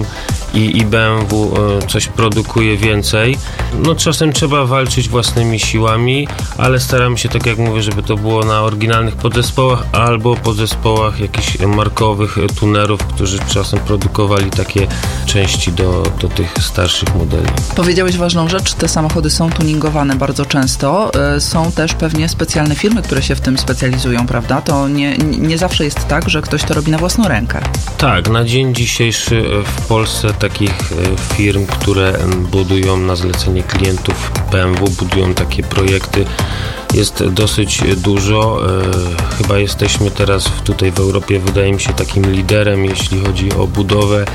i BMW coś produkuje więcej. No czasem trzeba walczyć własnymi siłami, ale staramy się, tak jak mówię, żeby to było na oryginalnych podzespołach albo podzespołach jakichś markowych tunerów, którzy czasem produkowali takie części do tych starszych modeli. Powiedziałeś ważną rzecz, te samochody są tuningowane bardzo często. Są też pewnie specjalne firmy, które się w tym specjalizują, prawda? To nie zawsze jest tak, że ktoś to robi na własną rękę. Tak, na dzień dzisiejszy w Polsce takich firm, które budują na zlecenie klientów BMW, budują takie projekty, jest dosyć dużo. Chyba jesteśmy teraz tutaj w Europie, wydaje mi się, takim liderem, jeśli chodzi o budowę,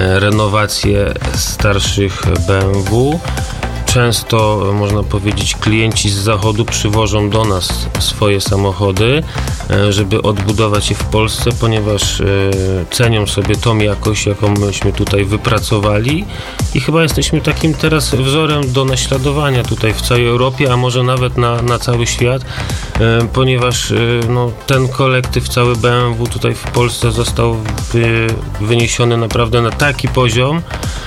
renowację starszych BMW. Często, można powiedzieć, klienci z zachodu przywożą do nas swoje samochody, żeby odbudować je w Polsce, ponieważ cenią sobie tą jakość, jaką myśmy tutaj wypracowali i chyba jesteśmy takim teraz wzorem do naśladowania tutaj w całej Europie, a może nawet na cały świat, ponieważ no, ten kolektyw, cały BMW tutaj w Polsce został wyniesiony naprawdę na taki poziom,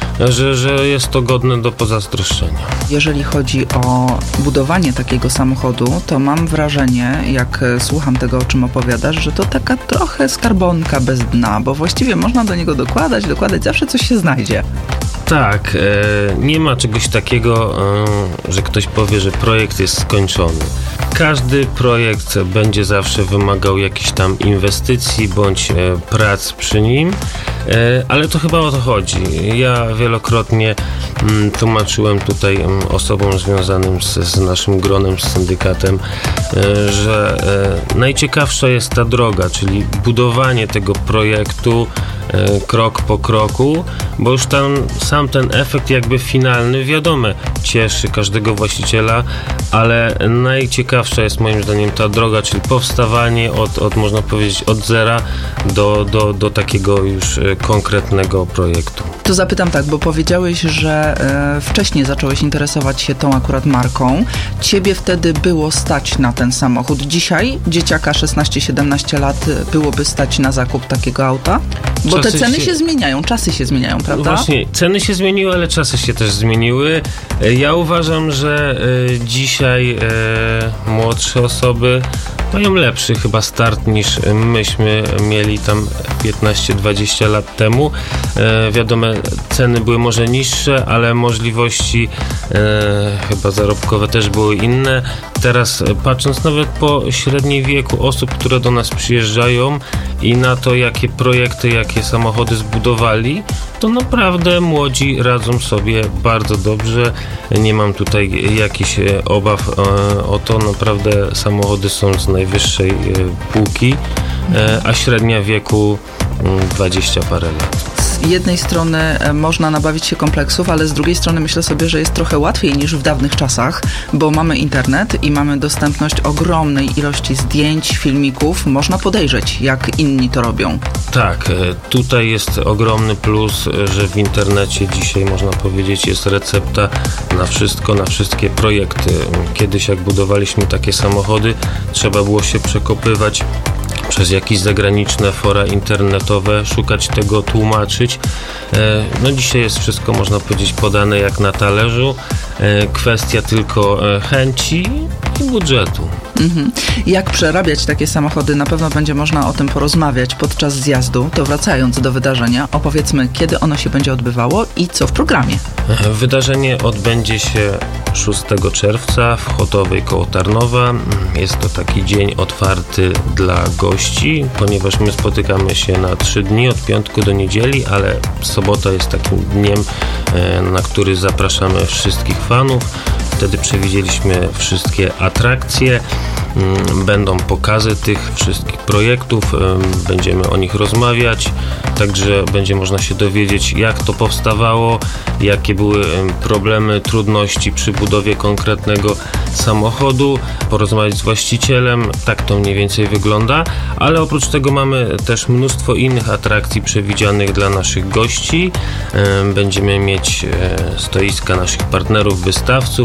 że jest to godne do pozazdroszczenia. Jeżeli chodzi o budowanie takiego samochodu, to mam wrażenie, jak słucham tego, o czym opowiadasz, że to taka trochę skarbonka bez dna, bo właściwie można do niego dokładać, zawsze coś się znajdzie. Tak, nie ma czegoś takiego, że ktoś powie, że projekt jest skończony. Każdy projekt będzie zawsze wymagał jakichś tam inwestycji bądź prac przy nim, ale to chyba o to chodzi. Ja wielokrotnie tłumaczyłem tutaj osobom związanym z naszym gronem, z syndykatem, że najciekawsza jest ta droga, czyli budowanie tego projektu krok po kroku, bo już tam sam ten efekt jakby finalny, wiadomo, cieszy każdego właściciela, ale najciekawsza jest moim zdaniem ta droga, czyli powstawanie można powiedzieć, od zera do takiego już konkretnego projektu. To zapytam tak, bo powiedziałeś, że wcześniej zacząłeś interesować się tą akurat marką. Ciebie wtedy było stać na ten samochód. Dzisiaj dzieciaka 16-17 lat byłoby stać na zakup takiego auta? Bo te ceny się zmieniają, czasy się zmieniają, prawda? Właśnie, ceny się zmieniły, ale czasy się też zmieniły. Ja uważam, że dzisiaj młodsze osoby mają lepszy chyba start niż myśmy mieli tam 15-20 lat temu. Wiadomo, ceny były może niższe, ale możliwości chyba zarobkowe też były inne. Teraz patrząc nawet po średniej wieku osób, które do nas przyjeżdżają i na to, jakie projekty, jakie samochody zbudowali, to naprawdę młodzi radzą sobie bardzo dobrze. Nie mam tutaj jakichś obaw o to. Naprawdę samochody są z najwyższej półki, a średnia wieku 20 parę lat. Z jednej strony można nabawić się kompleksów, ale z drugiej strony myślę sobie, że jest trochę łatwiej niż w dawnych czasach, bo mamy internet i mamy dostępność ogromnej ilości zdjęć, filmików. Można podejrzeć, jak inni to robią. Tak, tutaj jest ogromny plus, że w internecie dzisiaj można powiedzieć jest recepta na wszystko, na wszystkie projekty. Kiedyś jak budowaliśmy takie samochody, trzeba było się przekopywać przez jakieś zagraniczne fora internetowe, szukać tego, tłumaczyć. No dzisiaj jest wszystko, można powiedzieć, podane jak na talerzu. Kwestia tylko chęci i budżetu. Jak przerabiać takie samochody? Na pewno będzie można o tym porozmawiać podczas zjazdu. To wracając do wydarzenia, opowiedzmy, kiedy ono się będzie odbywało i co w programie. Wydarzenie odbędzie się 6 czerwca w Chotowej koło Tarnowa. Jest to taki dzień otwarty dla gości, ponieważ my spotykamy się na 3 dni, od piątku do niedzieli, ale sobota jest takim dniem, na który zapraszamy wszystkich fanów. Wtedy przewidzieliśmy wszystkie atrakcje, będą pokazy tych wszystkich projektów, będziemy o nich rozmawiać, także będzie można się dowiedzieć, jak to powstawało, jakie były problemy, trudności przy budowie konkretnego samochodu, porozmawiać z właścicielem, tak to mniej więcej wygląda, ale oprócz tego mamy też mnóstwo innych atrakcji przewidzianych dla naszych gości. Będziemy mieć stoiska naszych partnerów, wystawców,